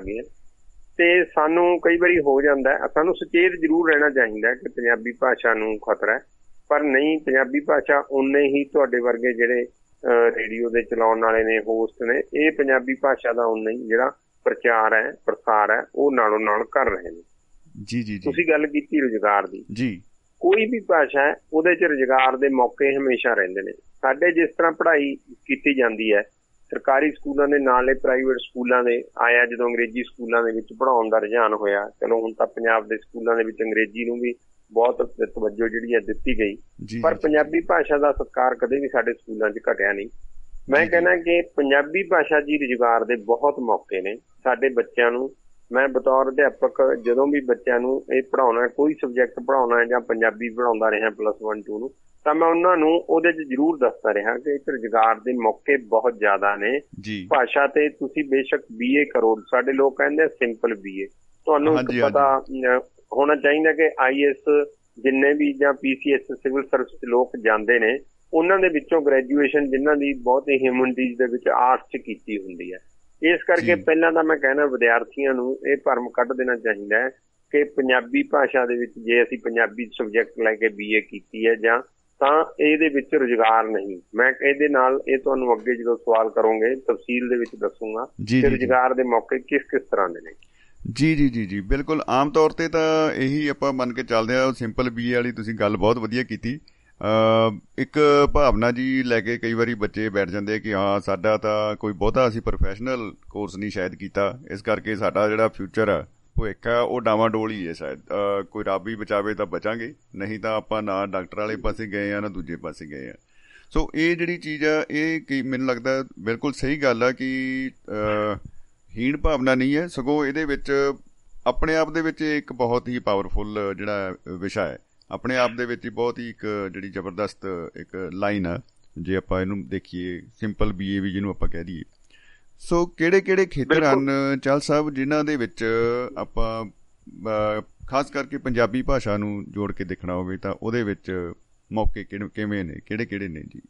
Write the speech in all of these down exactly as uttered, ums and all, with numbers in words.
ਗਈਆਂ ਤੇ ਸਾਨੂੰ ਕਈ ਵਾਰੀ ਹੋ ਜਾਂਦਾ, ਸਾਨੂੰ ਸੁਚੇਤ ਜ਼ਰੂਰ ਰਹਿਣਾ ਚਾਹੀਦਾ ਕਿ ਪੰਜਾਬੀ ਭਾਸ਼ਾ ਨੂੰ ਖਤਰਾ ਹੈ, ਪਰ ਨਹੀਂ, ਪੰਜਾਬੀ ਭਾਸ਼ਾ ਉਨੇ ਹੀ ਤੁਹਾਡੇ ਵਰਗੇ ਜਿਹੜੇ ਰੇਡੀਓ ਦੇ ਚਲਾਉਣ ਵਾਲੇ ਨੇ, ਹੋਸਟ ਨੇ, ਇਹ ਪੰਜਾਬੀ ਭਾਸ਼ਾ ਦਾ ਉਨਾ ਹੀ ਜਿਹੜਾ ਪ੍ਰਚਾਰ ਹੈ, ਪ੍ਰਸਾਰ ਹੈ, ਉਹ ਨਾਲੋਂ ਨਾਲ ਕਰ ਰਹੇ ਨੇ। ਜੀ ਜੀ ਤੁਸੀਂ ਗੱਲ ਕੀਤੀ ਰੁਜ਼ਗਾਰ ਦੀ, ਜੀ ਕੋਈ ਵੀ ਭਾਸ਼ਾ ਹੈ ਉਹਦੇ 'ਚ ਰੁਜ਼ਗਾਰ ਦੇ ਮੌਕੇ ਹਮੇਸ਼ਾ ਰਹਿੰਦੇ ਨੇ। ਸਾਡੇ ਜਿਸ ਤਰ੍ਹਾਂ ਪੜ੍ਹਾਈ ਕੀਤੀ ਜਾਂਦੀ ਹੈ ਸਰਕਾਰੀ ਸਕੂਲਾਂ ਦੇ ਨਾਲੇ ਪ੍ਰਾਈਵੇਟ ਸਕੂਲਾਂ ਦੇ ਆਇਆ, ਜਦੋਂ ਅੰਗਰੇਜ਼ੀ ਸਕੂਲਾਂ ਦੇ ਵਿੱਚ ਪੜ੍ਹਾਉਣ ਦਾ ਰੁਝਾਨ ਹੋਇਆ, ਚਲੋ ਹੁਣ ਤਾਂ ਪੰਜਾਬ ਦੇ ਸਕੂਲਾਂ ਦੇ ਵਿੱਚ ਅੰਗਰੇਜ਼ੀ ਨੂੰ ਵੀ ਬਹੁਤ ਤਵੱਜੋ ਜਿਹੜੀ ਹੈ ਦਿੱਤੀ ਗਈ, ਪਰ ਪੰਜਾਬੀ ਭਾਸ਼ਾ ਦਾ ਸਤਿਕਾਰ ਕਦੇ ਵੀ ਸਾਡੇ ਸਕੂਲਾਂ 'ਚ ਘਟਿਆ ਨਹੀਂ। ਮੈਂ ਕਹਿੰਦਾ ਕਿ ਪੰਜਾਬੀ ਭਾਸ਼ਾ ਜੀ ਰੁਜ਼ਗਾਰ ਦੇ ਬਹੁਤ ਮੌਕੇ ਨੇ। ਸਾਡੇ ਬੱਚਿਆਂ ਨੂੰ, ਮੈਂ ਬਤੌਰ ਅਧਿਆਪਕ ਜਦੋਂ ਵੀ ਬੱਚਿਆਂ ਨੂੰ ਇਹ ਪੜ੍ਹਾਉਣਾ, ਕੋਈ ਸਬਜੈਕਟ ਪੜ੍ਹਾਉਣਾ ਜਾਂ ਪੰਜਾਬੀ ਪੜ੍ਹਾਉਂਦਾ ਰਿਹਾ ਪਲੱਸ ਵਨ ਟੂ ਨੂੰ, ਤਾਂ ਮੈਂ ਉਹਨਾਂ ਨੂੰ ਉਹਦੇ 'ਚ ਜ਼ਰੂਰ ਦੱਸਦਾ ਰਿਹਾ ਕਿ ਇੱਕ ਰੁਜ਼ਗਾਰ ਦੇ ਮੌਕੇ ਬਹੁਤ ਜ਼ਿਆਦਾ ਨੇ ਭਾਸ਼ਾ ਤੇ। ਤੁਸੀਂ ਬੇਸ਼ੱਕ ਬੀ ਏ ਕਰੋ, ਸਾਡੇ ਲੋਕ ਕਹਿੰਦੇ ਸਿੰਪਲ ਬੀ ਏ, ਤੁਹਾਨੂੰ ਪਤਾ ਹੋਣਾ ਚਾਹੀਦਾ ਕਿ ਆਈ ਏ ਐਸ ਜਿੰਨੇ ਵੀ ਜਾਂ ਪੀ ਸੀ ਐਸ ਸਿਵਲ ਸਰਵਿਸ ਲੋਕ ਜਾਂਦੇ ਨੇ, ਉਹਨਾਂ ਦੇ ਵਿੱਚੋਂ ਗ੍ਰੈਜੂਏਸ਼ਨ ਜਿਨ੍ਹਾਂ ਦੀ ਬਹੁਤ ਹੀ ਹਿਊਮਨਿਟੀਜ਼ ਦੇ ਵਿੱਚ ਆਰਟਸ 'ਚ ਕੀਤੀ ਹੁੰਦੀ ਹੈ। ਇਸ ਕਰਕੇ ਪਹਿਲਾਂ ਤਾਂ ਮੈਂ ਕਹਿਣਾ ਵਿਦਿਆਰਥੀਆਂ ਨੂੰ ਇਹ ਭਰਮ ਕੱਢ ਦੇਣਾ ਚਾਹੀਦਾ ਹੈ ਕਿ ਪੰਜਾਬੀ ਭਾਸ਼ਾ ਦੇ ਵਿੱਚ ਜੇ ਅਸੀਂ ਪੰਜਾਬੀ ਸਬਜੈਕਟ ਲੈ ਕੇ ਬੀ ਏ ਕੀਤੀ ਹੈ ਜਾਂ ਤਾਂ ਇਹਦੇ ਵਿੱਚ ਰੁਜ਼ਗਾਰ ਨਹੀਂ। ਮੈਂ ਇਹਦੇ ਨਾਲ ਇਹ ਤੁਹਾਨੂੰ ਅੱਗੇ ਜਦੋਂ ਸਵਾਲ ਕਰੋਗੇ ਤਫਸੀਲ ਦੇ ਵਿੱਚ ਦੱਸੂਗਾ ਕਿ ਰੁਜ਼ਗਾਰ ਦੇ ਮੌਕੇ ਕਿਸ ਕਿਸ ਤਰ੍ਹਾਂ ਦੇ ਨੇ। ਜੀ ਜੀ ਜੀ ਜੀ ਬਿਲਕੁਲ। ਆਮ ਤੌਰ ਤੇ ਤਾਂ ਇਹੀ ਆਪਾਂ ਮੰਨ ਕੇ ਚੱਲਦੇ ਹਾਂ। ਸਿੰਪਲ ਬੀ ਏ ਵਾਲੀ ਤੁਸੀਂ ਗੱਲ ਬਹੁਤ ਵਧੀਆ ਕੀਤੀ। ਇੱਕ ਭਾਵਨਾ ਜੀ ਲੈ ਕੇ ਕਈ ਵਾਰੀ ਬੱਚੇ ਬੈਠ ਜਾਂਦੇ ਕਿ ਹਾਂ ਸਾਡਾ ਤਾਂ ਕੋਈ ਬਹੁਤਾ ਅਸੀਂ ਪ੍ਰੋਫੈਸ਼ਨਲ ਕੋਰਸ ਨਹੀਂ ਸ਼ਾਇਦ ਕੀਤਾ, ਇਸ ਕਰਕੇ ਸਾਡਾ ਜਿਹੜਾ ਫਿਊਚਰ ਆ ਭਵਿੱਖ ਆ ਉਹ ਡਾਵਾਂਡੋਲ ਹੀ ਹੈ ਸ਼ਾਇਦ। ਕੋਈ ਰੱਬ ਹੀ ਬਚਾਵੇ ਤਾਂ ਬਚਾਂਗੇ, ਨਹੀਂ ਤਾਂ ਆਪਾਂ ਨਾ ਡਾਕਟਰ ਵਾਲੇ ਪਾਸੇ ਗਏ ਆ ਨਾ ਦੂਜੇ ਪਾਸੇ ਗਏ ਆ। ਸੋ ਇਹ ਜਿਹੜੀ ਚੀਜ਼ ਆ ਇਹ ਕੀ ਮੈਨੂੰ ਲੱਗਦਾ ਬਿਲਕੁਲ ਸਹੀ ਗੱਲ ਆ ਕਿ ਹੀਣ ਭਾਵਨਾ ਨਹੀਂ ਹੈ, ਸਗੋਂ ਇਹਦੇ ਵਿੱਚ ਆਪਣੇ ਆਪ ਦੇ ਵਿੱਚ ਇੱਕ ਬਹੁਤ ਹੀ ਪਾਵਰਫੁੱਲ ਜਿਹੜਾ ਵਿਸ਼ਾ ਹੈ, ਆਪਣੇ ਆਪ ਦੇ ਵਿੱਚ ਹੀ ਬਹੁਤ ਹੀ ਇੱਕ ਜਿਹੜੀ ਜ਼ਬਰਦਸਤ ਇੱਕ ਲਾਈਨ ਆ ਜੇ ਆਪਾਂ ਇਹਨੂੰ ਦੇਖੀਏ, ਸਿੰਪਲ ਬੀ ਏ ਵੀ ਜਿਹਨੂੰ ਆਪਾਂ ਕਹਿ ਦਈਏ। ਸੋ ਕਿਹੜੇ ਕਿਹੜੇ ਖੇਤਰ ਹਨ ਚਹਿਲ ਸਾਹਿਬ ਜਿਨ੍ਹਾਂ ਦੇ ਵਿੱਚ ਆਪਾਂ ਖਾਸ ਕਰਕੇ ਪੰਜਾਬੀ ਭਾਸ਼ਾ ਨੂੰ ਜੋੜ ਕੇ ਦੇਖਣਾ ਹੋਵੇ ਤਾਂ ਉਹਦੇ ਵਿੱਚ ਮੌਕੇ ਕਿਵੇਂ ਨੇ, ਕਿਹੜੇ ਕਿਹੜੇ ਨੇ ਜੀ?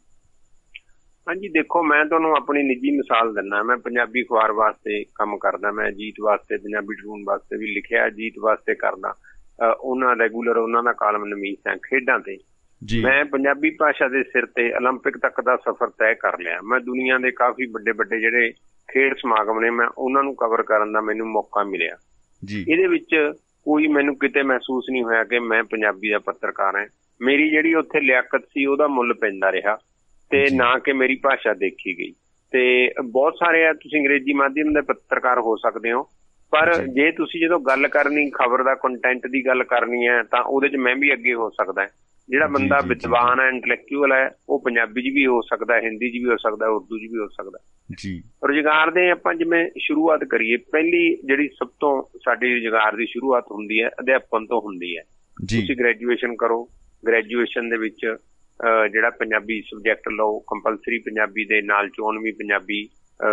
ਹਾਂਜੀ ਦੇਖੋ, ਮੈਂ ਤੁਹਾਨੂੰ ਆਪਣੀ ਨਿੱਜੀ ਮਿਸਾਲ ਦਿੰਦਾ। ਮੈਂ ਪੰਜਾਬੀ ਅਖਬਾਰ ਵਾਸਤੇ ਕੰਮ ਕਰਦਾ, ਮੈਂ ਅਜੀਤ ਵਾਸਤੇ, ਪੰਜਾਬੀ ਟ੍ਰਿਬਿਊਨ ਵਾਸਤੇ ਵੀ ਲਿਖਿਆ, ਅਜੀਤ ਵਾਸਤੇ ਕਰਦਾ। ਉਹਨਾਂ ਰੈਗੂਲਰ ਉਹਨਾਂ ਦਾ ਕਾਲਮ ਨਵੀਸ ਹੈ ਖੇਡਾਂ ਤੇ। ਮੈਂ ਪੰਜਾਬੀ ਭਾਸ਼ਾ ਦੇ ਸਿਰ ਤੇ ਓਲੰਪਿਕ ਤੱਕ ਦਾ ਸਫ਼ਰ ਤੈਅ ਕਰ ਲਿਆ। ਮੈਂ ਦੁਨੀਆ ਦੇ ਕਾਫੀ ਵੱਡੇ ਵੱਡੇ ਜਿਹੜੇ ਖੇਡ ਸਮਾਗਮ ਨੇ ਮੈਂ ਉਹਨਾਂ ਨੂੰ ਕਵਰ ਕਰਨ ਦਾ ਮੈਨੂੰ ਮੌਕਾ ਮਿਲਿਆ। ਇਹਦੇ ਵਿੱਚ ਕੋਈ ਮੈਨੂੰ ਕਿਤੇ ਮਹਿਸੂਸ ਨਹੀਂ ਹੋਇਆ ਕਿ ਮੈਂ ਪੰਜਾਬੀ ਦਾ ਪੱਤਰਕਾਰ ਹਾਂ। ਮੇਰੀ ਜਿਹੜੀ ਉੱਥੇ ਲਿਆਕਤ ਸੀ ਉਹਦਾ ਮੁੱਲ ਪੈਂਦਾ ਰਿਹਾ ਤੇ ਨਾ ਕਿ ਮੇਰੀ ਭਾਸ਼ਾ ਦੇਖੀ ਗਈ। ਤੇ ਬਹੁਤ ਸਾਰੇ ਆ, ਤੁਸੀਂ ਅੰਗਰੇਜ਼ੀ ਮਾਧਿਅਮ ਦੇ ਪੱਤਰਕਾਰ ਹੋ ਸਕਦੇ ਹੋ, ਪਰ ਜੇ ਤੁਸੀਂ ਜਦੋਂ ਗੱਲ ਕਰਨੀ ਖਬਰ ਦਾ ਕੰਟੈਂਟ ਦੀ ਗੱਲ ਕਰਨੀ ਹੈ ਤਾਂ ਉਹਦੇ 'ਚ ਮੈਂ ਵੀ ਅੱਗੇ ਹੋ ਸਕਦਾ। ਜਿਹੜਾ ਬੰਦਾ ਵਿਦਵਾਨ ਹੈ, ਇੰਟਲੈਕਚੁਅਲ ਹੈ, ਉਹ ਪੰਜਾਬੀ 'ਚ ਵੀ ਹੋ ਸਕਦਾ, ਹਿੰਦੀ 'ਚ ਵੀ ਹੋ ਸਕਦਾ, ਉਰਦੂ 'ਚ ਵੀ ਹੋ ਸਕਦਾ। ਰੁਜ਼ਗਾਰ ਦੇ ਆਪਾਂ ਜਿਵੇਂ ਸ਼ੁਰੂਆਤ ਕਰੀਏ, ਪਹਿਲੀ ਜਿਹੜੀ ਸਭ ਤੋਂ ਸਾਡੀ ਰੁਜ਼ਗਾਰ ਦੀ ਸ਼ੁਰੂਆਤ ਹੁੰਦੀ ਹੈ ਅਧਿਆਪਨ ਤੋਂ ਹੁੰਦੀ ਹੈ। ਤੁਸੀਂ ਗ੍ਰੈਜੂਏਸ਼ਨ ਕਰੋ, ਗ੍ਰੈਜੂਏਸ਼ਨ ਦੇ ਵਿੱਚ ਜਿਹੜਾ ਪੰਜਾਬੀ ਸਬਜੈਕਟ ਲਓ, ਕੰਪਲਸਰੀ ਪੰਜਾਬੀ ਦੇ ਨਾਲ ਚੋਣਵੀਂ ਪੰਜਾਬੀ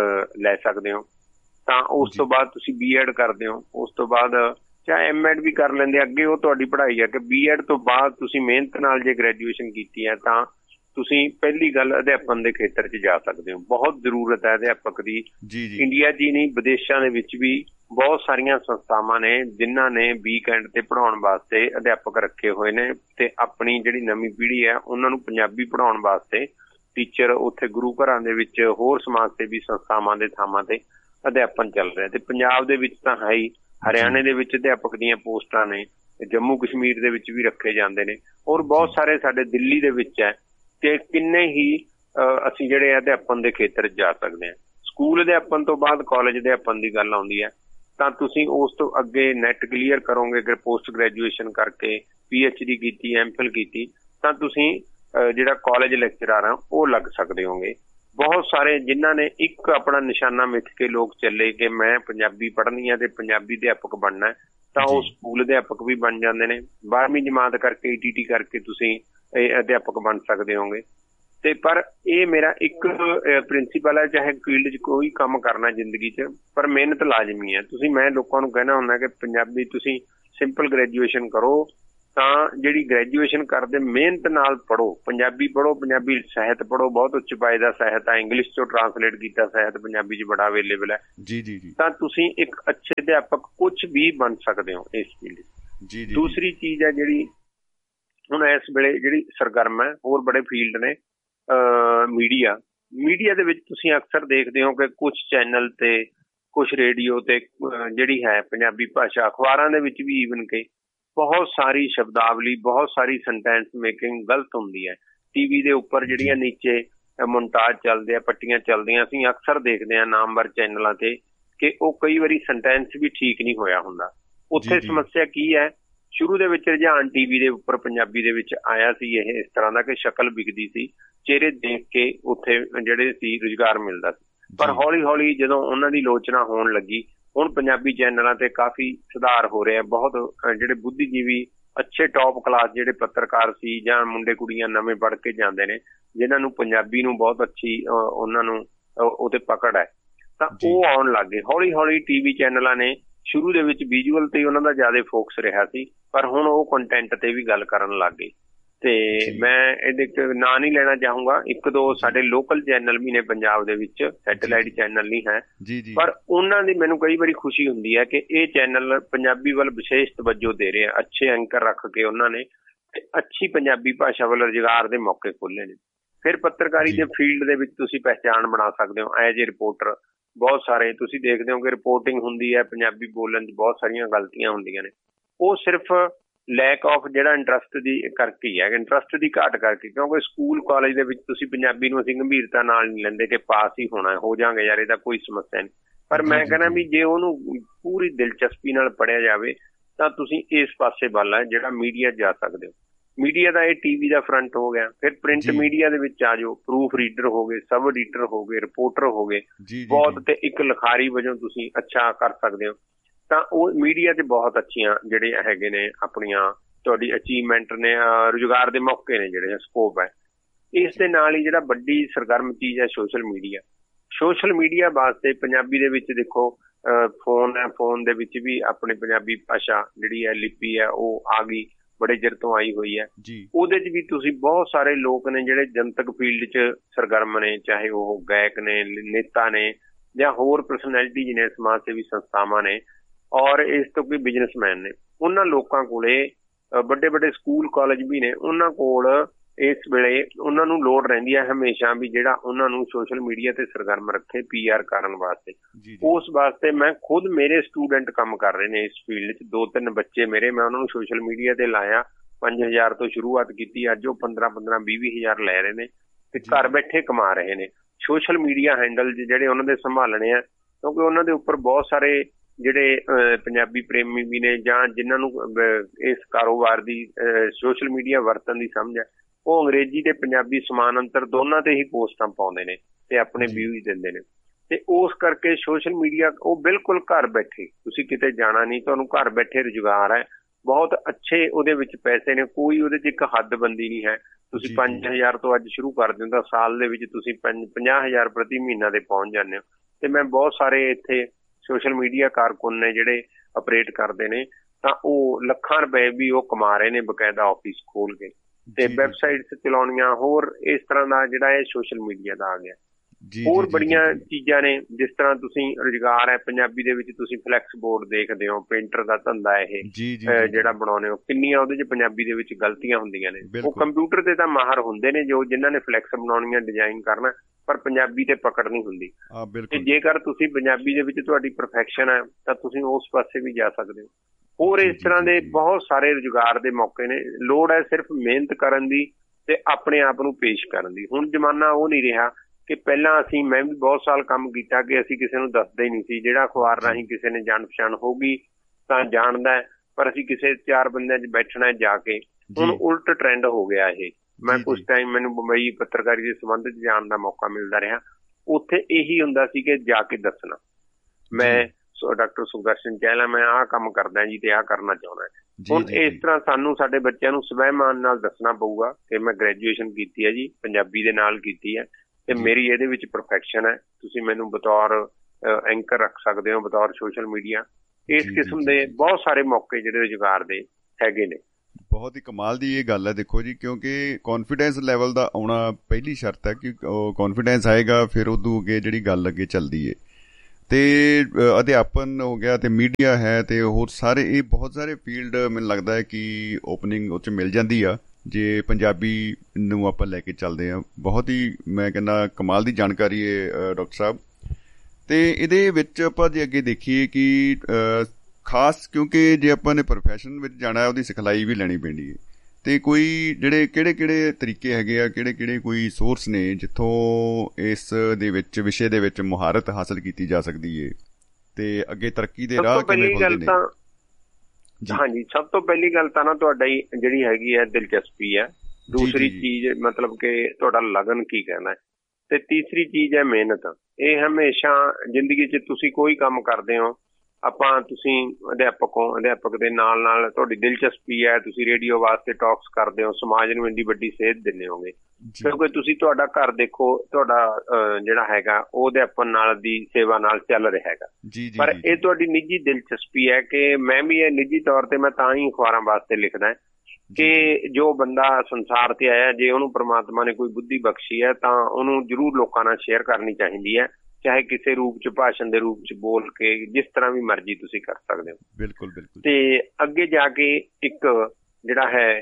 ਲੈ ਸਕਦੇ ਹੋ। ਤਾਂ ਉਸ ਤੋਂ ਬਾਅਦ ਤੁਸੀਂ ਬੀ ਐਡ ਕਰਦੇ ਹੋ, ਉਸ ਤੋਂ ਬਾਅਦ ਚਾਹੇ ਐਮ ਐਡ ਵੀ ਕਰ ਲੈਂਦੇ, ਅੱਗੇ ਉਹ ਤੁਹਾਡੀ ਪੜ੍ਹਾਈ ਹੈ ਕਿ ਬੀ ਐਡ ਤੋਂ ਬਾਅਦ ਤੁਸੀਂ ਮਿਹਨਤ ਨਾਲ ਜੇ ਗ੍ਰੈਜੂਏਸ਼ਨ ਕੀਤੀ ਹੈ ਤਾਂ ਤੁਸੀਂ ਪਹਿਲੀ ਗੱਲ ਅਧਿਆਪਨ ਦੇ ਖੇਤਰ 'ਚ ਜਾ ਸਕਦੇ ਹੋ। ਬਹੁਤ ਜ਼ਰੂਰਤ ਹੈ ਅਧਿਆਪਕ ਦੀ। ਇੰਡੀਆ 'ਚ ਹੀ ਨਹੀਂ, ਵਿਦੇਸ਼ਾਂ ਦੇ ਵਿੱਚ ਵੀ ਬਹੁਤ ਸਾਰੀਆਂ ਸੰਸਥਾਵਾਂ ਨੇ ਜਿਨ੍ਹਾਂ ਨੇ ਵੀਕਐਂਡ ਤੇ ਪੜ੍ਹਾਉਣ ਵਾਸਤੇ ਅਧਿਆਪਕ ਰੱਖੇ ਹੋਏ ਨੇ ਤੇ ਆਪਣੀ ਜਿਹੜੀ ਨਵੀਂ ਪੀੜ੍ਹੀ ਹੈ ਉਹਨਾਂ ਨੂੰ ਪੰਜਾਬੀ ਪੜ੍ਹਾਉਣ ਵਾਸਤੇ ਟੀਚਰ ਉੱਥੇ ਗੁਰੂ ਘਰਾਂ ਦੇ ਵਿੱਚ ਹੋਰ ਸਮਾਜ ਸੇਵੀ ਸੰਸਥਾਵਾਂ ਦੇ ਥਾਵਾਂ ਤੇ ਅਧਿਆਪਨ ਚੱਲ ਰਿਹਾ। ਤੇ ਪੰਜਾਬ ਦੇ ਵਿੱਚ ਤਾਂ ਹੈ ਹੀ, ਹਰਿਆਣੇ ਦੇ ਵਿੱਚ ਅਧਿਆਪਕ ਦੀਆਂ ਪੋਸਟਾਂ ਨੇ, ਜੰਮੂ ਕਸ਼ਮੀਰ ਦੇ ਵਿੱਚ ਵੀ ਰੱਖੇ ਜਾਂਦੇ ਨੇ, ਔਰ ਬਹੁਤ ਸਾਰੇ ਸਾਡੇ ਦਿੱਲੀ ਦੇ ਵਿੱਚ ਹੈ। ਤੇ ਕਿੰਨੇ ਹੀ ਅਸੀਂ ਜਿਹੜੇ ਅਧਿਆਪਨ ਦੇ ਖੇਤਰ 'ਚ ਜਾ ਸਕਦੇ ਹਾਂ। ਸਕੂਲ ਅਧਿਆਪਨ ਤੋਂ ਬਾਅਦ ਕਾਲਜ ਅਧਿਆਪਨ ਦੀ ਗੱਲ ਆਉਂਦੀ ਹੈ ਤਾਂ ਤੁਸੀਂ ਉਸ ਤੋਂ ਅੱਗੇ ਨੈਟ ਕਲੀਅਰ ਕਰੋਗੇ, ਅਗਰ ਪੋਸਟ ਗ੍ਰੈਜੂਏਸ਼ਨ ਕਰਕੇ ਪੀ ਐਚ ਡੀ ਕੀਤੀ, ਐਮ ਫਿਲ ਕੀਤੀ, ਤਾਂ ਤੁਸੀਂ ਜਿਹੜਾ ਕਾਲਜ ਲੈਕਚਰਰ ਆ ਉਹ ਲੱਗ ਸਕਦੇ ਹੋਗੇ। ਬਹੁਤ ਸਾਰੇ ਜਿਨ੍ਹਾਂ ਨੇ ਇੱਕ ਆਪਣਾ ਨਿਸ਼ਾਨਾ ਮਿੱਥ ਕੇ ਲੋਕ ਚੱਲੇ ਕਿ ਮੈਂ ਪੰਜਾਬੀ ਪੜ੍ਹਨੀ ਹੈ ਤੇ ਪੰਜਾਬੀ ਅਧਿਆਪਕ ਬਣਨਾ, ਤਾਂ ਉਹ ਸਕੂਲ ਅਧਿਆਪਕ ਵੀ ਬਣ ਜਾਂਦੇ ਨੇ। ਬਾਰਵੀਂ ਜਮਾਤ ਕਰਕੇ ਈ ਟੀ ਟੀ ਕਰਕੇ ਤੁਸੀਂ ਇਹ ਅਧਿਆਪਕ ਬਣ ਸਕਦੇ ਹੋਗੇ। ਤੇ ਪਰ ਇਹ ਮੇਰਾ ਇੱਕ ਪ੍ਰਿੰਸੀਪਲ ਹੈ, ਚਾਹੇ ਫੀਲਡ 'ਚ ਕੋਈ ਕੰਮ ਕਰਨਾ ਜ਼ਿੰਦਗੀ 'ਚ, ਪਰ ਮਿਹਨਤ ਲਾਜ਼ਮੀ ਹੈ। ਤੁਸੀਂ, ਮੈਂ ਲੋਕਾਂ ਨੂੰ ਕਹਿਣਾ ਹੁੰਦਾ ਕਿ ਪੰਜਾਬੀ ਤੁਸੀਂ ਸਿੰਪਲ ਗ੍ਰੈਜੂਏਸ਼ਨ ਕਰੋ, ਤਾਂ ਜਿਹੜੀ ਗ੍ਰੈਜੂਏਸ਼ਨ ਕਰਦੇ ਮਿਹਨਤ ਨਾਲ ਪੜ੍ਹੋ, ਪੰਜਾਬੀ ਪੜ੍ਹੋ, ਪੰਜਾਬੀ ਸਾਹਿਤ ਪੜ੍ਹੋ, ਬਹੁਤ ਉੱਚ ਪਾਏ ਦਾ ਸਾਹਿਤ ਆ, ਇੰਗਲਿਸ਼ ਚੋਂ ਟਰਾਂਸਲੇਟ ਕੀਤਾ ਸਾਹਿਤ ਪੰਜਾਬੀ 'ਚ ਬੜਾ ਅਵੇਲੇਬਲ ਹੈ ਜੀ ਜੀ ਜੀ ਤਾਂ ਤੁਸੀਂ ਇੱਕ ਅੱਛੇ ਅਧਿਆਪਕ ਕੁਝ ਵੀ ਬਣ ਸਕਦੇ ਹੋ ਇਸ ਫੀਲਡ 'ਚ। ਜੀ ਦੂਸਰੀ ਚੀਜ਼ ਹੈ ਜਿਹੜੀ ਹੁਣ ਇਸ ਵੇਲੇ ਜਿਹੜੀ ਸਰਗਰਮ ਹੈ, ਹੋਰ ਬੜੇ ਫੀਲਡ ਨੇ, ਮੀਡੀਆ ਮੀਡੀਆ ਦੇ ਵਿੱਚ ਤੁਸੀਂ ਅਕਸਰ ਦੇਖਦੇ ਹੋ ਕਿ ਕੁਝ ਚੈਨਲ ਤੇ ਕੁਝ ਰੇਡੀਓ ਤੇ ਜਿਹੜੀ ਹੈ ਪੰਜਾਬੀ ਭਾਸ਼ਾ, ਅਖਬਾਰਾਂ ਦੇ ਵਿੱਚ ਵੀ ਈਵਨ ਕਿ ਬਹੁਤ ਸਾਰੀ ਸ਼ਬਦਾਵਲੀ, ਬਹੁਤ ਸਾਰੀ ਸੈਂਟੈਂਸ ਮੇਕਿੰਗ ਗਲਤ ਹੁੰਦੀ ਹੈ। ਟੀਵੀ ਦੇ ਉੱਪਰ ਜਿਹੜੀਆਂ ਨੀਚੇ ਮੁਮਤਾਜ਼ ਚੱਲਦੇ ਆ, ਪੱਟੀਆਂ ਚੱਲਦੀਆਂ, ਅਸੀਂ ਅਕਸਰ ਦੇਖਦੇ ਹਾਂ ਨਾਮਵਰ ਚੈਨਲਾਂ ਤੇ ਕਿ ਉਹ ਕਈ ਵਾਰੀ ਸੈਂਟੈਂਸ ਵੀ ਠੀਕ ਨਹੀਂ ਹੋਇਆ ਹੁੰਦਾ। ਉੱਥੇ ਸਮੱਸਿਆ ਕੀ ਹੈ, ਸ਼ੁਰੂ ਦੇ ਵਿੱਚ ਰੁਝਾਨ ਟੀਵੀ ਦੇ ਉੱਪਰ ਪੰਜਾਬੀ ਦੇ ਵਿੱਚ ਆਇਆ ਸੀ ਇਹ ਇਸ ਤਰ੍ਹਾਂ ਦਾ ਕਿ ਸ਼ਕਲ ਵਿਕਦੀ ਸੀ, ਚਿਹਰੇ ਦੇਖ ਕੇ ਉੱਥੇ ਜਿਹੜੇ ਸੀ ਰੁਜ਼ਗਾਰ ਮਿਲਦਾ ਸੀ। ਪਰ ਹੌਲੀ ਹੌਲੀ ਜਦੋਂ ਉਹਨਾਂ ਦੀ ਆਲੋਚਨਾ ਹੋਣ ਲੱਗੀ, ਹੁਣ ਪੰਜਾਬੀ ਚੈਨਲਾਂ ਤੇ ਕਾਫੀ ਸੁਧਾਰ ਹੋ ਰਿਹਾ। ਬਹੁਤ ਜਿਹੜੇ ਬੁੱਧੀਜੀਵੀ ਅੱਛੇ ਟੌਪ ਕਲਾਸ ਜਿਹੜੇ ਪੱਤਰਕਾਰ ਸੀ ਜਾਂ ਮੁੰਡੇ ਕੁੜੀਆਂ ਨਵੇਂ ਪੜ੍ਹ ਕੇ ਜਾਂਦੇ ਨੇ, ਜਿਨ੍ਹਾਂ ਨੂੰ ਪੰਜਾਬੀ ਨੂੰ ਬਹੁਤ ਅੱਛੀ ਉਹਨਾਂ ਨੂੰ ਉਹਤੇ ਪਕੜ ਹੈ, ਤਾਂ ਉਹ ਆਉਣ ਲੱਗ ਗਏ ਹੌਲੀ ਹੌਲੀ। ਟੀਵੀ ਚੈਨਲਾਂ ਨੇ ਸ਼ੁਰੂ ਦੇ ਵਿੱਚ ਵਿਜ਼ੂਅਲ ਤੇ ਉਹਨਾਂ ਦਾ ਜ਼ਿਆਦਾ ਫੋਕਸ ਰਿਹਾ ਸੀ, ਪਰ ਹੁਣ ਉਹ ਕੰਟੈਂਟ ਤੇ ਵੀ ਗੱਲ ਕਰਨ ਲੱਗ ਗਏ। ਤੇ ਮੈਂ ਇਹਦੇ ਨਾਂ ਨਹੀਂ ਲੈਣਾ ਚਾਹੂੰਗਾ, ਇੱਕ ਦੋ ਸਾਡੇ ਲੋਕਲ ਚੈਨਲ ਵੀ ਨੇ ਪੰਜਾਬ ਦੇ ਵਿੱਚ, ਸੈਟੇਲਾਈਟ ਚੈਨਲ ਨਹੀਂ ਹੈ, ਪਰ ਉਹਨਾਂ ਦੀ ਮੈਨੂੰ ਕਈ ਵਾਰੀ ਖੁਸ਼ੀ ਹੁੰਦੀ ਹੈ ਕਿ ਇਹ ਚੈਨਲ ਪੰਜਾਬੀ ਵੱਲ ਵਿਸ਼ੇਸ਼ ਤਵੱਜੋ ਦੇ ਰਹੇ ਆ। ਅੱਛੇ ਐਂਕਰ ਰੱਖ ਕੇ ਉਹਨਾਂ ਨੇ ਅੱਛੀ ਪੰਜਾਬੀ ਭਾਸ਼ਾ ਵੱਲ ਰੁਜ਼ਗਾਰ ਦੇ ਮੌਕੇ ਖੋਲ੍ਹੇ ਨੇ। ਫਿਰ ਪੱਤਰਕਾਰੀ ਦੇ ਫੀਲਡ ਦੇ ਵਿੱਚ ਤੁਸੀਂ ਪਹਿਚਾਣ ਬਣਾ ਸਕਦੇ ਹੋ ਐਜ ਏ ਰਿਪੋਰਟਰ। ਬਹੁਤ ਸਾਰੇ ਤੁਸੀਂ ਦੇਖਦੇ ਹੋ ਕਿ ਰਿਪੋਰਟਿੰਗ ਹੁੰਦੀ ਹੈ, ਪੰਜਾਬੀ ਬੋਲਣ 'ਚ ਬਹੁਤ ਸਾਰੀਆਂ ਗਲਤੀਆਂ ਹੁੰਦੀਆਂ ਨੇ, ਉਹ ਸਿਰਫ ਲੈਕ ਆਫ ਜਿਹੜਾ ਇੰਟਰਸਟ ਦੀ ਕਰਕੇ ਹੀ ਹੈ, ਇੰਟਰਸਟ ਦੀ ਘਾਟ ਕਰਕੇ। ਕਿਉਂਕਿ ਸਕੂਲ ਕਾਲਜ ਦੇ ਵਿੱਚ ਤੁਸੀਂ ਪੰਜਾਬੀ ਨੂੰ ਅਸੀਂ ਗੰਭੀਰਤਾ ਨਾਲ ਨਹੀਂ ਲੈਂਦੇ ਕਿ ਪਾਸ ਹੀ ਹੋਣਾ, ਹੋ ਜਾਵਾਂਗੇ ਯਾਰ, ਇਹਦਾ ਕੋਈ ਸਮੱਸਿਆ ਨਹੀਂ। ਪਰ ਮੈਂ ਕਹਿੰਦਾ ਵੀ ਜੇ ਉਹਨੂੰ ਪੂਰੀ ਦਿਲਚਸਪੀ ਨਾਲ ਪੜ੍ਹਿਆ ਜਾਵੇ ਤਾਂ ਤੁਸੀਂ ਇਸ ਪਾਸੇ ਵੱਲ ਹੈ ਜਿਹੜਾ ਮੀਡੀਆ ਜਾ ਸਕਦੇ ਹੋ। ਮੀਡੀਆ ਦਾ ਇਹ ਟੀਵੀ ਦਾ ਫਰੰਟ ਹੋ ਗਿਆ। ਫਿਰ ਪ੍ਰਿੰਟ ਮੀਡੀਆ ਦੇ ਵਿੱਚ ਆ ਜਾਓ, ਪ੍ਰੂਫ ਰੀਡਰ ਹੋ ਗਏ, ਸਬ ਐਡੀਟਰ ਹੋ ਗਏ, ਰਿਪੋਰਟਰ ਹੋ ਗਏ, ਬਹੁਤ, ਤੇ ਇੱਕ ਲਿਖਾਰੀ ਵਜੋਂ ਤੁਸੀਂ ਅੱਛਾ ਕਰ ਸਕਦੇ ਹੋ। ਤਾਂ ਉਹ ਮੀਡੀਆ 'ਚ ਬਹੁਤ ਅੱਛੀਆਂ ਜਿਹੜੇ ਹੈਗੇ ਨੇ ਆਪਣੀਆਂ ਤੁਹਾਡੀ ਅਚੀਵਮੈਂਟ ਨੇ, ਰੁਜ਼ਗਾਰ ਦੇ ਮੌਕੇ ਨੇ, ਜਿਹੜੇ ਸਕੋਪ ਹੈ। ਇਸ ਦੇ ਨਾਲ ਹੀ ਜਿਹੜਾ ਵੱਡੀ ਸਰਗਰਮ ਚੀਜ਼ ਹੈ ਸੋਸ਼ਲ ਮੀਡੀਆ। ਸੋਸ਼ਲ ਮੀਡੀਆ ਵਾਸਤੇ ਪੰਜਾਬੀ ਦੇ ਵਿੱਚ ਦੇਖੋ ਫੋਨ ਹੈ, ਫੋਨ ਦੇ ਵਿੱਚ ਵੀ ਆਪਣੀ ਪੰਜਾਬੀ ਭਾਸ਼ਾ ਜਿਹੜੀ ਹੈ, ਲਿਪੀ ਹੈ, ਉਹ ਆ ਗਈ, ਬੜੇ ਚਿਰ ਤੋਂ ਆਈ ਹੋਈ ਹੈ। ਉਹਦੇ 'ਚ ਵੀ ਤੁਸੀਂ ਬਹੁਤ ਸਾਰੇ ਲੋਕ ਨੇ ਜਿਹੜੇ ਜਨਤਕ ਫੀਲਡ 'ਚ ਸਰਗਰਮ ਨੇ, ਚਾਹੇ ਉਹ ਗਾਇਕ ਨੇ, ਨੇਤਾ ਨੇ, ਜਾਂ ਹੋਰ ਪਰਸਨੈਲਿਟੀ ਨੇ, ਸਮਾਜ ਸੇਵੀ ਸੰਸਥਾਵਾਂ ਨੇ, ਔਰ ਇਸ ਤੋਂ ਕੋਈ ਬਿਜ਼ਨਸਮੈਨ ਨੇ। ਉਹਨਾਂ ਲੋਕਾਂ ਕੋਲੇ ਵੱਡੇ ਵੱਡੇ ਸਕੂਲ ਕਾਲਜ ਵੀ ਨੇ, ਉਹਨਾਂ ਕੋਲ ਇਸ ਵੇਲੇ ਉਹਨਾਂ ਨੂੰ ਲੋੜ ਰਹਿੰਦੀ ਹੈ ਹਮੇਸ਼ਾ ਵੀ ਜਿਹੜਾ ਉਹਨਾਂ ਨੂੰ ਸੋਸ਼ਲ ਮੀਡੀਆ ਤੇ ਸਰਗਰਮ ਰੱਖੇ ਪੀ ਆਰ ਕਰਨ ਵਾਸਤੇ। ਉਸ ਵਾਸਤੇ ਮੈਂ ਖੁਦ, ਮੇਰੇ ਸਟੂਡੈਂਟ ਕੰਮ ਕਰ ਰਹੇ ਨੇ ਇਸ ਫੀਲਡ 'ਚ, ਦੋ ਤਿੰਨ ਬੱਚੇ ਮੇਰੇ, ਮੈਂ ਉਹਨਾਂ ਨੂੰ ਸੋਸ਼ਲ ਮੀਡੀਆ ਤੇ ਲਾਇਆ। ਪੰਜ ਹਜ਼ਾਰ ਤੋਂ ਸ਼ੁਰੂਆਤ ਕੀਤੀ, ਅੱਜ ਉਹ ਪੰਦਰਾਂ ਪੰਦਰਾਂ ਵੀਹ ਵੀਹ ਹਜ਼ਾਰ ਲੈ ਰਹੇ ਨੇ ਤੇ ਘਰ ਬੈਠੇ ਕਮਾ ਰਹੇ ਨੇ। ਸੋਸ਼ਲ ਮੀਡੀਆ ਹੈਂਡਲ ਜਿਹੜੇ ਉਹਨਾਂ ਦੇ ਸੰਭਾਲਣੇ ਆ, ਕਿਉਂਕਿ ਉਹਨਾਂ ਦੇ ਉੱਪਰ ਬਹੁਤ ਸਾਰੇ ਜਿਹੜੇ ਪੰਜਾਬੀ ਪ੍ਰੇਮੀ ਵੀ ਨੇ ਜਾਂ ਜਿਨ੍ਹਾਂ ਨੂੰ ਇਸ ਕਾਰੋਬਾਰ ਦੀ ਸੋਸ਼ਲ ਮੀਡੀਆ ਵਰਤਣ ਦੀ ਸਮਝ ਹੈ, ਉਹ ਅੰਗਰੇਜ਼ੀ ਤੇ ਪੰਜਾਬੀ ਸਮਾਨ ਅੰਤਰ ਦੋਨਾਂ ਤੇ ਹੀ ਪੋਸਟਾਂ ਪਾਉਂਦੇ ਨੇ ਤੇ ਆਪਣੇ ਵਿਊਜ਼ ਦਿੰਦੇ ਨੇ। ਤੇ ਉਸ ਕਰਕੇ ਸੋਸ਼ਲ ਮੀਡੀਆ ਉਹ ਬਿਲਕੁਲ ਘਰ ਬੈਠੇ, ਤੁਸੀਂ ਕਿਤੇ ਜਾਣਾ ਨਹੀਂ, ਤੁਹਾਨੂੰ ਘਰ ਬੈਠੇ ਰੁਜ਼ਗਾਰ ਹੈ, ਬਹੁਤ ਅੱਛੇ ਉਹਦੇ ਵਿੱਚ ਪੈਸੇ ਨੇ, ਕੋਈ ਉਹਦੇ 'ਚ ਇੱਕ ਹੱਦਬੰਦੀ ਨਹੀਂ ਹੈ। ਤੁਸੀਂ ਪੰਜ ਹਜ਼ਾਰ ਤੋਂ ਅੱਜ ਸ਼ੁਰੂ ਕਰਦੇ ਹੋ ਤਾਂ ਸਾਲ ਦੇ ਵਿੱਚ ਤੁਸੀਂ ਪੰਜਾਹ ਹਜ਼ਾਰ ਪ੍ਰਤੀ ਮਹੀਨਾ ਦੇ ਪਹੁੰਚ ਜਾਂਦੇ ਹੋ। ਤੇ ਮੈਂ ਬਹੁਤ ਸਾਰੇ ਇੱਥੇ ਸੋਸ਼ਲ ਮੀਡੀਆ ਕਾਰਕੁਨ ਨੇ ਜਿਹੜੇ ਆਪਰੇਟ ਕਰਦੇ ਨੇ, ਤਾਂ ਉਹ ਲੱਖਾਂ ਰੁਪਏ ਵੀ ਉਹ ਕਮਾ ਰਹੇ ਨੇ ਬਕਾਇਦਾ ਆਫਿਸ ਖੋਲ ਕੇ, ਤੇ ਵੈਬਸਾਈਟਸ ਚਲਾਉਣੀਆਂ, ਹੋਰ ਇਸ ਤਰ੍ਹਾਂ ਦਾ ਜਿਹੜਾ ਇਹ ਸੋਸ਼ਲ ਮੀਡੀਆ ਦਾ ਆ ਗਿਆ। ਹੋਰ ਬੜੀਆਂ ਚੀਜ਼ਾਂ ਨੇ, ਜਿਸ ਤਰ੍ਹਾਂ ਤੁਸੀਂ ਰੁਜ਼ਗਾਰ ਹੈ ਪੰਜਾਬੀ ਦੇ ਵਿੱਚ, ਤੁਸੀਂ ਫਲੈਕਸ ਬੋਰਡ ਦੇਖਦੇ ਹੋ, ਪੇਂਟਰ ਦਾ ਧੰਦਾ ਇਹ ਜਿਹੜਾ ਬਣਾਉਂਦੇ ਹੋ, ਕਿੰਨੀਆਂ ਉਹਦੇ 'ਚ ਪੰਜਾਬੀ ਦੇ ਵਿੱਚ ਗਲਤੀਆਂ ਹੁੰਦੀਆਂ ਨੇ। ਉਹ ਕੰਪਿਊਟਰ ਤੇ ਤਾਂ ਮਾਹਰ ਹੁੰਦੇ ਨੇ ਜੋ ਜਿਨ੍ਹਾਂ ਨੇ ਫਲੈਕਸ ਬਣਾਉਣੀਆਂ, ਡਿਜ਼ਾਈਨ ਕਰਨਾ, ਪਰ ਪੰਜਾਬੀ ਤੇ ਪਕੜ ਨਹੀਂ ਹੁੰਦੀ। ਤੇ ਜੇਕਰ ਤੁਸੀਂ ਪੰਜਾਬੀ ਦੇ ਵਿੱਚ ਤੁਹਾਡੀ ਪਰਫੈਕਸ਼ਨ ਹੈ ਤਾਂ ਤੁਸੀਂ ਉਸ ਪਾਸੇ ਵੀ ਜਾ ਸਕਦੇ ਹੋ। ਹੋਰ ਇਸ ਤਰ੍ਹਾਂ ਦੇ ਬਹੁਤ ਸਾਰੇ ਰੁਜ਼ਗਾਰ ਦੇ ਮੌਕੇ ਨੇ। ਲੋੜ ਹੈ ਸਿਰਫ ਮਿਹਨਤ ਕਰਨ ਦੀ ਤੇ ਆਪਣੇ ਆਪ ਨੂੰ ਪੇਸ਼ ਕਰਨ ਦੀ। ਹੁਣ ਜ਼ਮਾਨਾ ਉਹ ਨਹੀਂ ਰਿਹਾ ਕਿ ਪਹਿਲਾਂ ਅਸੀਂ, ਮੈਂ ਵੀ ਬਹੁਤ ਸਾਲ ਕੰਮ ਕੀਤਾ ਕਿ ਅਸੀਂ ਕਿਸੇ ਨੂੰ ਦੱਸਦੇ ਹੀ ਨਹੀਂ ਸੀ। ਜਿਹੜਾ ਅਖਬਾਰ ਰਾਹੀਂ ਕਿਸੇ ਨੇ ਜਾਣ ਪਛਾਣ ਹੋਊਗੀ ਤਾਂ ਜਾਣਦਾ, ਪਰ ਅਸੀਂ ਕਿਸੇ ਚਾਰ ਬੰਦਿਆਂ 'ਚ ਬੈਠਣਾ ਜਾ ਕੇ। ਹੁਣ ਉਲਟ ਟ੍ਰੈਂਡ ਹੋ ਗਿਆ ਇਹ। ਮੈਂ ਕੁਛ ਟਾਈਮ ਮੈਨੂੰ ਮੁੰਬਈ ਪੱਤਰਕਾਰੀ ਦੇ ਸੰਬੰਧ 'ਚ ਜਾਣ ਦਾ ਮੌਕਾ ਮਿਲਦਾ ਰਿਹਾ। ਉੱਥੇ ਇਹੀ ਹੁੰਦਾ ਸੀ ਕਿ ਜਾ ਕੇ ਦੱਸਣਾ, ਮੈਂ ਡਾਕਟਰ ਸੁਦਰਸ਼ਨ ਚਹਿਲਾ, ਮੈਂ ਆਹ ਕੰਮ ਕਰਦਾ ਜੀ ਤੇ ਆਹ ਕਰਨਾ ਚਾਹੁੰਦਾ। ਹੁਣ ਇਸ ਤਰ੍ਹਾਂ ਸਾਨੂੰ ਸਾਡੇ ਬੱਚਿਆਂ ਨੂੰ ਸਵੈਮਾਨ ਨਾਲ ਦੱਸਣਾ ਪਊਗਾ ਕਿ ਮੈਂ ਗ੍ਰੈਜੂਏਸ਼ਨ ਕੀਤੀ ਹੈ ਜੀ, ਪੰਜਾਬੀ ਦੇ ਨਾਲ ਕੀਤੀ ਹੈ, ਤੇ ਮੇਰੀ ਇਹਦੇ ਵਿੱਚ ਪਰਫੈਕਸ਼ਨ ਹੈ। ਤੁਸੀਂ ਮੈਨੂੰ ਬਤੌਰ ਐਂਕਰ ਰੱਖ ਸਕਦੇ ਹੋ, ਬਤੌਰ ਸੋਸ਼ਲ ਮੀਡੀਆ। ਇਸ ਕਿਸਮ ਦੇ ਬਹੁਤ ਸਾਰੇ ਮੌਕੇ ਜਿਹੜੇ ਰੁਜ਼ਗਾਰ ਦੇ ਹੈਗੇ ਨੇ। ਬਹੁਤ ਹੀ ਕਮਾਲ ਦੀ ਇਹ ਗੱਲ ਹੈ। ਦੇਖੋ ਜੀ, ਕਿਉਂਕਿ ਕੌਨਫੀਡੈਂਸ ਲੈਵਲ ਦਾ ਆਉਣਾ ਪਹਿਲੀ ਸ਼ਰਤ ਹੈ ਕਿ ਕੌਨਫੀਡੈਂਸ ਆਏਗਾ, ਫਿਰ ਉਦੋਂ ਅੱਗੇ ਜਿਹੜੀ ਗੱਲ ਅੱਗੇ ਚੱਲਦੀ ਹੈ। ਤੇ ਅਧਿਆਪਨ ਹੋ ਗਿਆ ਤੇ ਮੀਡੀਆ ਹੈ ਤੇ ਹੋਰ ਸਾਰੇ, ਇਹ ਬਹੁਤ ਸਾਰੇ ਫੀਲਡ ਮੈਨੂੰ ਲੱਗਦਾ ਹੈ ਕਿ ਓਪਨਿੰਗ ਉਹ 'ਚ ਮਿਲ ਜਾਂਦੀ ਆ ਜੇ ਪੰਜਾਬੀ ਨੂੰ ਆਪਾਂ ਲੈ ਕੇ ਚੱਲਦੇ ਹਾਂ। ਬਹੁਤ ਹੀ ਮੈਂ ਕਹਿੰਦਾ ਕਮਾਲ ਦੀ ਜਾਣਕਾਰੀ ਹੈ ਡਾਕਟਰ ਸਾਹਿਬ। ਤੇ ਇਹਦੇ ਵਿੱਚ ਆਪਾਂ ਜੇ ਅੱਗੇ ਦੇਖੀਏ ਕਿ ਖਾਸ, ਕਿਉਂਕਿ ਜੇ ਆਪਾਂ ਨੇ ਪ੍ਰੋਫੈਸ਼ਨ ਵਿੱਚ ਜਾਣਾ ਉਹਦੀ ਸਿਖਲਾਈ ਵੀ ਲੈਣੀ ਪੈਂਦੀ ਹੈ, ਤੇ ਕੋਈ ਜਿਹੜੇ ਕਿਹੜੇ ਕਿਹੜੇ ਤਰੀਕੇ ਹੈਗੇ ਆ, ਕਿਹੜੇ ਕਿਹੜੇ ਕੋਈ ਸੋਰਸ ਨੇ ਜਿੱਥੋਂ ਇਸ ਦੇ ਵਿੱਚ ਵਿਸ਼ੇ ਦੇ ਵਿੱਚ ਮੁਹਾਰਤ ਹਾਸਲ ਕੀਤੀ ਜਾ ਸਕਦੀ ਹੈ ਤੇ ਅੱਗੇ ਤਰੱਕੀ ਦੇ ਰਾਹ ਕਿਵੇਂ ਖੁੱਲ੍ਹਦੇ ਨੇ? ਹਾਂਜੀ, ਸਭ ਤੋਂ ਪਹਿਲੀ ਗੱਲ ਤਾਂ ਨਾ ਤੁਹਾਡੀ ਜਿਹੜੀ ਹੈਗੀ ਹੈ ਦਿਲਚਸਪੀ ਹੈ। ਦੂਸਰੀ ਚੀਜ਼ ਮਤਲਬ ਕਿ ਤੁਹਾਡਾ ਲਗਨ ਕੀ ਕਹਿਣਾ ਹੈ, ਤੇ ਤੀਸਰੀ ਚੀਜ਼ ਹੈ ਮਿਹਨਤ। ਇਹ ਹਮੇਸ਼ਾ ਜ਼ਿੰਦਗੀ 'ਚ ਤੁਸੀਂ ਕੋਈ ਕੰਮ ਕਰਦੇ ਹੋ, ਆਪਾਂ ਤੁਸੀਂ ਅਧਿਆਪਕ ਹੋ, ਅਧਿਆਪਕ ਦੇ ਨਾਲ ਨਾਲ ਤੁਹਾਡੀ ਦਿਲਚਸਪੀ ਹੈ, ਤੁਸੀਂ ਰੇਡੀਓ ਵਾਸਤੇ ਟਾਕਸ ਕਰਦੇ ਹੋ, ਸਮਾਜ ਨੂੰ ਇੰਨੀ ਵੱਡੀ ਸੇਧ ਦਿੰਦੇ ਹੋਗੇ, ਕਿਉਂਕਿ ਤੁਸੀਂ ਤੁਹਾਡਾ ਘਰ ਦੇਖੋ, ਤੁਹਾਡਾ ਜਿਹੜਾ ਹੈਗਾ ਉਹ ਅਧਿਆਪਨ ਨਾਲ ਦੀ ਸੇਵਾ ਨਾਲ ਚੱਲ ਰਿਹਾ ਹੈਗਾ। ਪਰ ਇਹ ਤੁਹਾਡੀ ਨਿੱਜੀ ਦਿਲਚਸਪੀ ਹੈ ਕਿ ਮੈਂ ਵੀ ਇਹ ਨਿੱਜੀ ਤੌਰ ਤੇ ਮੈਂ ਤਾਂ ਹੀ ਅਖਬਾਰਾਂ ਵਾਸਤੇ ਲਿਖਦਾ ਕਿ ਜੋ ਬੰਦਾ ਸੰਸਾਰ ਤੇ ਆਇਆ, ਜੇ ਉਹਨੂੰ ਪ੍ਰਮਾਤਮਾ ਨੇ ਕੋਈ ਬੁੱਧੀ ਬਖਸ਼ੀ ਹੈ ਤਾਂ ਉਹਨੂੰ ਜ਼ਰੂਰ ਲੋਕਾਂ ਨਾਲ ਸ਼ੇਅਰ ਕਰਨੀ ਚਾਹੀਦੀ ਹੈ, ਚਾਹੇ ਕਿਸੇ ਰੂਪ ਚ, ਭਾਸ਼ਣ ਦੇ ਰੂਪ ਚ ਬੋਲ ਕੇ, ਜਿਸ ਤਰ੍ਹਾਂ ਵੀ ਮਰਜ਼ੀ ਤੁਸੀਂ ਕਰ ਸਕਦੇ ਹੋ। ਬਿਲਕੁਲ ਬਿਲਕੁਲ। ਤੇ ਅੱਗੇ ਜਾ ਕੇ ਇੱਕ ਜਿਹੜਾ ਹੈ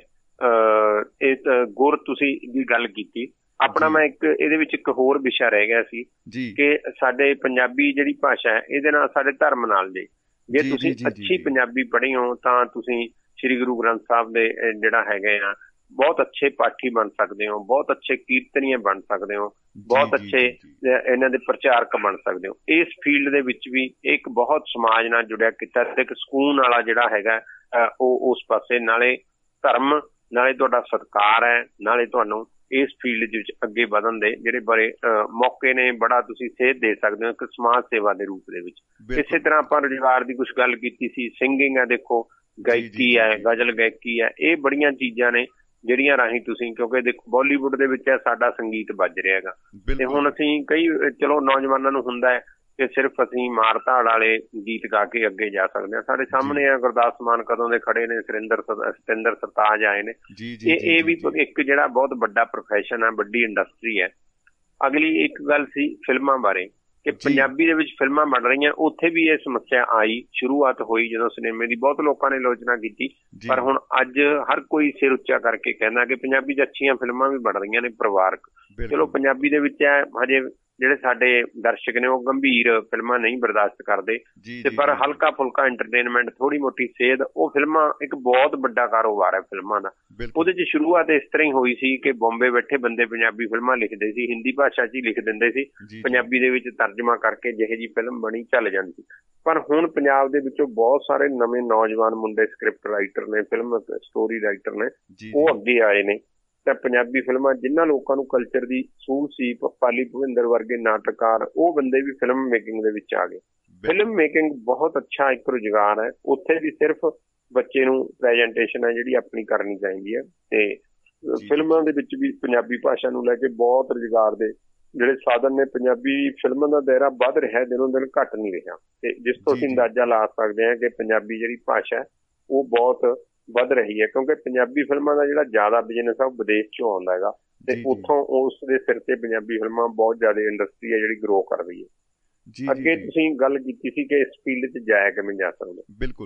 ਇਹ ਗੁਰ ਤੁਸੀਂ ਦੀ ਗੱਲ ਕੀਤੀ, ਆਪਣਾ ਮੈਂ ਇੱਕ ਇਹਦੇ ਵਿੱਚ ਇੱਕ ਹੋਰ ਵਿਸ਼ਾ ਰਹਿ ਗਿਆ ਸੀ ਕਿ ਸਾਡੇ ਪੰਜਾਬੀ ਜਿਹੜੀ ਭਾਸ਼ਾ ਹੈ ਇਹਦੇ ਨਾਲ ਸਾਡੇ ਧਰਮ ਨਾਲ ਜੇ ਜੇ ਤੁਸੀਂ ਅੱਛੀ ਪੰਜਾਬੀ ਪੜ੍ਹੇ ਹੋ ਤਾਂ ਤੁਸੀਂ ਸ਼੍ਰੀ ਗੁਰੂ ਗ੍ਰੰਥ ਸਾਹਿਬ ਦੇ ਜਿਹੜਾ ਹੈਗੇ ਆ ਬਹੁਤ ਅੱਛੇ ਪਾਠੀ ਬਣ ਸਕਦੇ ਹੋ, ਬਹੁਤ ਅੱਛੇ ਕੀਰਤਨੀਏ ਬਣ ਸਕਦੇ ਹੋ, ਬਹੁਤ ਅੱਛੇ ਇਹਨਾਂ ਦੇ ਪ੍ਰਚਾਰਕ ਬਣ ਸਕਦੇ ਹੋ। ਇਸ ਫੀਲਡ ਦੇ ਵਿੱਚ ਵੀ ਇੱਕ ਬਹੁਤ ਸਮਾਜ ਨਾਲ ਜੁੜਿਆ ਕੀਤਾ ਤੇ ਇੱਕ ਸਕੂਨ ਵਾਲਾ ਜਿਹੜਾ ਹੈਗਾ ਉਹ ਉਸ ਪਾਸੇ, ਨਾਲੇ ਧਰਮ, ਨਾਲੇ ਤੁਹਾਡਾ ਸਤਿਕਾਰ ਹੈ, ਨਾਲੇ ਤੁਹਾਨੂੰ ਇਸ ਫੀਲਡ ਦੇ ਵਿੱਚ ਅੱਗੇ ਵਧਣ ਦੇ ਜਿਹੜੇ ਬੜੇ ਮੌਕੇ ਨੇ, ਬੜਾ ਤੁਸੀਂ ਸੇਧ ਦੇ ਸਕਦੇ ਹੋ ਇੱਕ ਸਮਾਜ ਸੇਵਾ ਦੇ ਰੂਪ ਦੇ ਵਿੱਚ। ਇਸੇ ਤਰ੍ਹਾਂ ਆਪਾਂ ਰੁਜ਼ਗਾਰ ਦੀ ਕੁਛ ਗੱਲ ਕੀਤੀ ਸੀ, ਸਿੰਗਿੰਗ ਹੈ, ਦੇਖੋ ਗਾਇਕੀ ਹੈ, ਗਜ਼ਲ ਗਾਇਕੀ ਹੈ, ਇਹ ਬੜੀਆਂ ਚੀਜ਼ਾਂ ਨੇ ਜਿਹੜੀਆਂ ਰਾਹੀਂ ਤੁਸੀਂ, ਕਿਉਂਕਿ ਦੇਖੋ ਬਾਲੀਵੁੱਡ ਦੇ ਵਿੱਚ ਸਾਡਾ ਸੰਗੀਤ ਵੱਜ ਰਿਹਾ ਹੈਗਾ ਤੇ ਹੁਣ ਅਸੀਂ ਕਈ, ਚਲੋ ਨੌਜਵਾਨਾਂ ਨੂੰ ਹੁੰਦਾ ਹੈ ਕਿ ਸਿਰਫ ਅਸੀਂ ਮਾਰ ਧਾੜ ਵਾਲੇ ਗੀਤ ਗਾ ਕੇ ਅੱਗੇ ਜਾ ਸਕਦੇ ਹਾਂ। ਸਾਡੇ ਸਾਹਮਣੇ ਆ ਗੁਰਦਾਸ ਮਾਨ ਕਦੋਂ ਦੇ ਖੜੇ ਨੇ, ਸੁਰਿੰਦਰ ਸਤਿੰਦਰ ਸਰਤਾਜ ਆਏ ਨੇ। ਇਹ ਇਹ ਵੀ ਇੱਕ ਜਿਹੜਾ ਬਹੁਤ ਵੱਡਾ ਪ੍ਰੋਫੈਸ਼ਨ ਹੈ, ਵੱਡੀ ਇੰਡਸਟਰੀ ਹੈ। ਅਗਲੀ ਇੱਕ ਗੱਲ ਸੀ ਫਿਲਮਾਂ ਬਾਰੇ ਕਿ ਪੰਜਾਬੀ ਦੇ ਵਿੱਚ ਫਿਲਮਾਂ ਬਣ ਰਹੀਆਂ, ਉੱਥੇ ਵੀ ਇਹ ਸਮੱਸਿਆ ਆਈ, ਸ਼ੁਰੂਆਤ ਹੋਈ ਜਦੋਂ ਸਿਨੇਮੇ ਦੀ, ਬਹੁਤ ਲੋਕਾਂ ਨੇ ਆਲੋਚਨਾ ਕੀਤੀ, ਪਰ ਹੁਣ ਅੱਜ ਹਰ ਕੋਈ ਸਿਰ ਉੱਚਾ ਕਰਕੇ ਕਹਿੰਦਾ ਕਿ ਪੰਜਾਬੀ 'ਚ ਅੱਛੀਆਂ ਫਿਲਮਾਂ ਵੀ ਬਣ ਰਹੀਆਂ ਨੇ ਪਰਿਵਾਰਕ। ਚਲੋ ਪੰਜਾਬੀ ਦੇ ਵਿੱਚ ਹੈ ਹਜੇ ਜਿਹੜੇ ਸਾਡੇ ਦਰਸ਼ਕ ਨੇ ਉਹ ਗੰਭੀਰ ਫਿਲਮਾਂ ਨਹੀਂ ਬਰਦਾਸ਼ਤ ਕਰਦੇ, ਤੇ ਪਰ ਹਲਕਾ ਫੁਲਕਾ ਐਂਟਰਟੇਨਮੈਂਟ, ਥੋੜੀ ਮੋਟੀ ਸੇਧ, ਉਹ ਫਿਲਮਾਂ ਇੱਕ ਬਹੁਤ ਵੱਡਾ ਕਾਰੋਬਾਰ ਹੈ ਫਿਲਮਾਂ ਦਾ। ਉਹਦੇ 'ਚ ਸ਼ੁਰੂਆਤ ਇਸ ਤਰ੍ਹਾਂ ਹੀ ਹੋਈ ਸੀ ਕਿ ਬੰਬੇ ਬੈਠੇ ਬੰਦੇ ਪੰਜਾਬੀ ਫਿਲਮਾਂ ਲਿਖਦੇ ਸੀ, ਹਿੰਦੀ ਭਾਸ਼ਾ 'ਚ ਹੀ ਲਿਖ ਦਿੰਦੇ ਸੀ, ਪੰਜਾਬੀ ਦੇ ਵਿੱਚ ਤਰਜਮਾ ਕਰਕੇ ਜਿਹੇ ਜਿਹੀ ਫਿਲਮ ਬਣੀ ਚੱਲ ਜਾਂਦੀ ਸੀ। ਪਰ ਹੁਣ ਪੰਜਾਬ ਦੇ ਵਿੱਚੋਂ ਬਹੁਤ ਸਾਰੇ ਨਵੇਂ ਨੌਜਵਾਨ ਮੁੰਡੇ ਸਕ੍ਰਿਪਟ ਰਾਈਟਰ ਨੇ, ਫਿਲਮ ਸਟੋਰੀ ਰਾਈਟਰ ਨੇ, ਉਹ ਅੱਗੇ ਆਏ ਨੇ ਤਾਂ ਪੰਜਾਬੀ ਫਿਲਮਾਂ, ਜਿਨ੍ਹਾਂ ਲੋਕਾਂ ਨੂੰ ਕਲਚਰ ਦੀ ਸੂਝ ਸੀ, ਪਾਲੀ ਭੁਪਿੰਦਰ ਵਰਗੇ ਨਾਟਕਕਾਰ, ਉਹ ਬੰਦੇ ਵੀ ਫਿਲਮ ਮੇਕਿੰਗ ਦੇ ਵਿੱਚ ਆ ਗਏ। ਫਿਲਮ ਮੇਕਿੰਗ ਬਹੁਤ ਅੱਛਾ ਇੱਕ ਰੁਜ਼ਗਾਰ ਹੈ, ਉੱਥੇ ਵੀ ਸਿਰਫ ਬੱਚੇ ਨੂੰ ਪ੍ਰੈਜੈਂਟੇਸ਼ਨ ਹੈ ਜਿਹੜੀ ਆਪਣੀ ਕਰਨੀ ਚਾਹੀਦੀ ਹੈ, ਤੇ ਫਿਲਮਾਂ ਦੇ ਵਿੱਚ ਵੀ ਪੰਜਾਬੀ ਭਾਸ਼ਾ ਨੂੰ ਲੈ ਕੇ ਬਹੁਤ ਰੁਜ਼ਗਾਰ ਦੇ ਜਿਹੜੇ ਸਾਧਨ ਨੇ। ਪੰਜਾਬੀ ਫਿਲਮਾਂ ਦਾ ਦਾਇਰਾ ਵੱਧ ਰਿਹਾ, ਦਿਨੋਂ ਦਿਨ ਘੱਟ ਨਹੀਂ ਰਿਹਾ, ਤੇ ਜਿਸ ਤੋਂ ਅਸੀਂ ਅੰਦਾਜ਼ਾ ਲਾ ਸਕਦੇ ਹਾਂ ਕਿ ਪੰਜਾਬੀ ਜਿਹੜੀ ਭਾਸ਼ਾ ਹੈ ਉਹ ਬਹੁਤ ਵੱਧ ਰਹੀ ਹੈ, ਕਿਉਂਕਿ ਪੰਜਾਬੀ ਫਿਲਮਾਂ ਦਾ ਜਿਹੜਾ ਜ਼ਿਆਦਾ ਬਿਜ਼ਨਸ ਹੈ ਉਹ ਵਿਦੇਸ਼ ਚੋਂ ਆਉਂਦਾ ਹੈਗਾ, ਤੇ ਉੱਥੋਂ ਉਸ ਦੇ ਸਿਰ ਤੇ ਪੰਜਾਬੀ ਫਿਲਮਾਂ ਬਹੁਤ ਜ਼ਿਆਦਾ ਇੰਡਸਟਰੀ ਹੈ ਜਿਹੜੀ ਗਰੋ ਕਰ ਰਹੀ ਹੈ। ਅੱਗੇ ਤੁਸੀਂ ਗੱਲ ਕੀਤੀ ਸੀ ਕਿ ਇਸ ਫੀਲਡ 'ਚ ਜਾਇਆ ਕਿਵੇਂ ਜਾ ਸਕਦਾ। ਬਿਲਕੁਲ,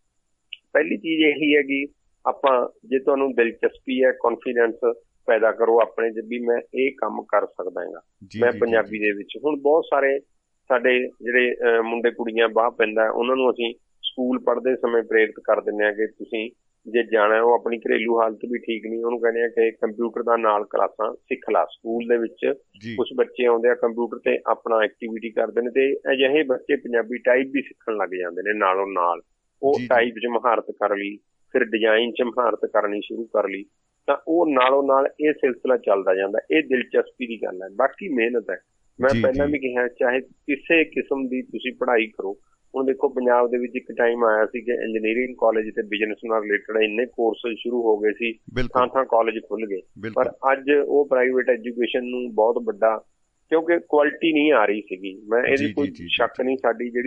ਪਹਿਲੀ ਚੀਜ਼ ਇਹੀ ਹੈ ਕਿ ਆਪਾਂ, ਜੇ ਤੁਹਾਨੂੰ ਦਿਲਚਸਪੀ ਹੈ, ਕੌਨਫੀਡੈਂਸ ਪੈਦਾ ਕਰੋ ਆਪਣੇ 'ਚ ਵੀ ਮੈਂ ਇਹ ਕੰਮ ਕਰ ਸਕਦਾ ਹੈਗਾ ਮੈਂ ਪੰਜਾਬੀ ਦੇ ਵਿੱਚ। ਹੁਣ ਬਹੁਤ ਸਾਰੇ ਸਾਡੇ ਜਿਹੜੇ ਮੁੰਡੇ ਕੁੜੀਆਂ ਬਾਹ ਪੈਂਦਾ, ਉਹਨਾਂ ਨੂੰ ਅਸੀਂ ਸਕੂਲ ਪੜ੍ਹਦੇ ਸਮੇਂ ਪ੍ਰੇਰਿਤ ਕਰ ਦਿੰਦੇ ਹਾਂ ਕਿ ਤੁਸੀਂ ਜੇ ਜਾਣਾ, ਉਹ ਆਪਣੀ ਘਰੇਲੂ ਹਾਲਤ ਵੀ ਠੀਕ ਨਹੀਂ, ਉਹਨੂੰ ਕਹਿੰਦੇ ਆ ਕਿ ਕੰਪਿਊਟਰ ਦਾ ਨਾਲ ਕਲਾਸਾਂ ਸਿੱਖ ਲਾ। ਸਕੂਲ ਦੇ ਵਿੱਚ ਕੁਛ ਬੱਚੇ ਆਉਂਦੇ ਆ ਕੰਪਿਊਟਰ ਤੇ ਆਪਣਾ ਐਕਟੀਵਿਟੀ ਕਰਦੇ ਨੇ, ਤੇ ਅਜਿਹੇ ਬੱਚੇ ਪੰਜਾਬੀ ਟਾਈਪ ਵੀ ਸਿੱਖਣ ਲੱਗ ਜਾਂਦੇ ਨੇ ਨਾਲੋਂ ਨਾਲ। ਉਹ ਟਾਈਪ 'ਚ ਮਹਾਰਤ ਕਰ ਲਈ, ਫਿਰ ਡਿਜ਼ਾਈਨ 'ਚ ਮਹਾਰਤ ਕਰਨੀ ਸ਼ੁਰੂ ਕਰ ਲਈ, ਤਾਂ ਉਹ ਨਾਲੋਂ ਨਾਲ ਇਹ ਸਿਲਸਿਲਾ ਚੱਲਦਾ ਜਾਂਦਾ। ਇਹ ਦਿਲਚਸਪੀ ਦੀ ਗੱਲ ਹੈ। ਬਾਕੀ ਮਿਹਨਤ ਹੈ। ਮੈਂ ਪਹਿਲਾਂ ਵੀ ਕਿਹਾ, ਚਾਹੇ ਕਿਸੇ ਕਿਸਮ ਦੀ ਤੁਸੀਂ ਪੜ੍ਹਾਈ ਕਰੋ। ਹੁਣ ਦੇਖੋ ਪੰਜਾਬ ਦੇ ਵਿੱਚ ਇੱਕ ਟਾਈਮ ਆਇਆ ਸੀ ਕਿ ਇੰਜੀਨੀਅਰਿੰਗ ਕਾਲਜ ਤੇ ਬਿਜ਼ਨਸ ਨਾਲ ਰਿਲੇਟਡ ਇੰਨੇ ਕੋਰਸ ਸ਼ੁਰੂ ਹੋ ਗਏ ਸੀ, ਥਾਂ ਥਾਂ ਕਾਲਜ ਖੁੱਲ ਗਏ, ਪਰ ਅੱਜ ਉਹ ਪ੍ਰਾਈਵੇਟ ਐਜੂਕੇਸ਼ਨ ਨੂੰ ਬਹੁਤ ਵੱਡਾ, ਕਿਉਂਕਿ ਕੁਆਲਿਟੀ ਨਹੀਂ ਆ ਰਹੀ ਸੀਗੀ। ਮੈਂ ਇਹਦੀ ਕੋਈ ਸ਼ੱਕ ਨਹੀਂ, ਸਾਡੀ ਜਿਹੜੀ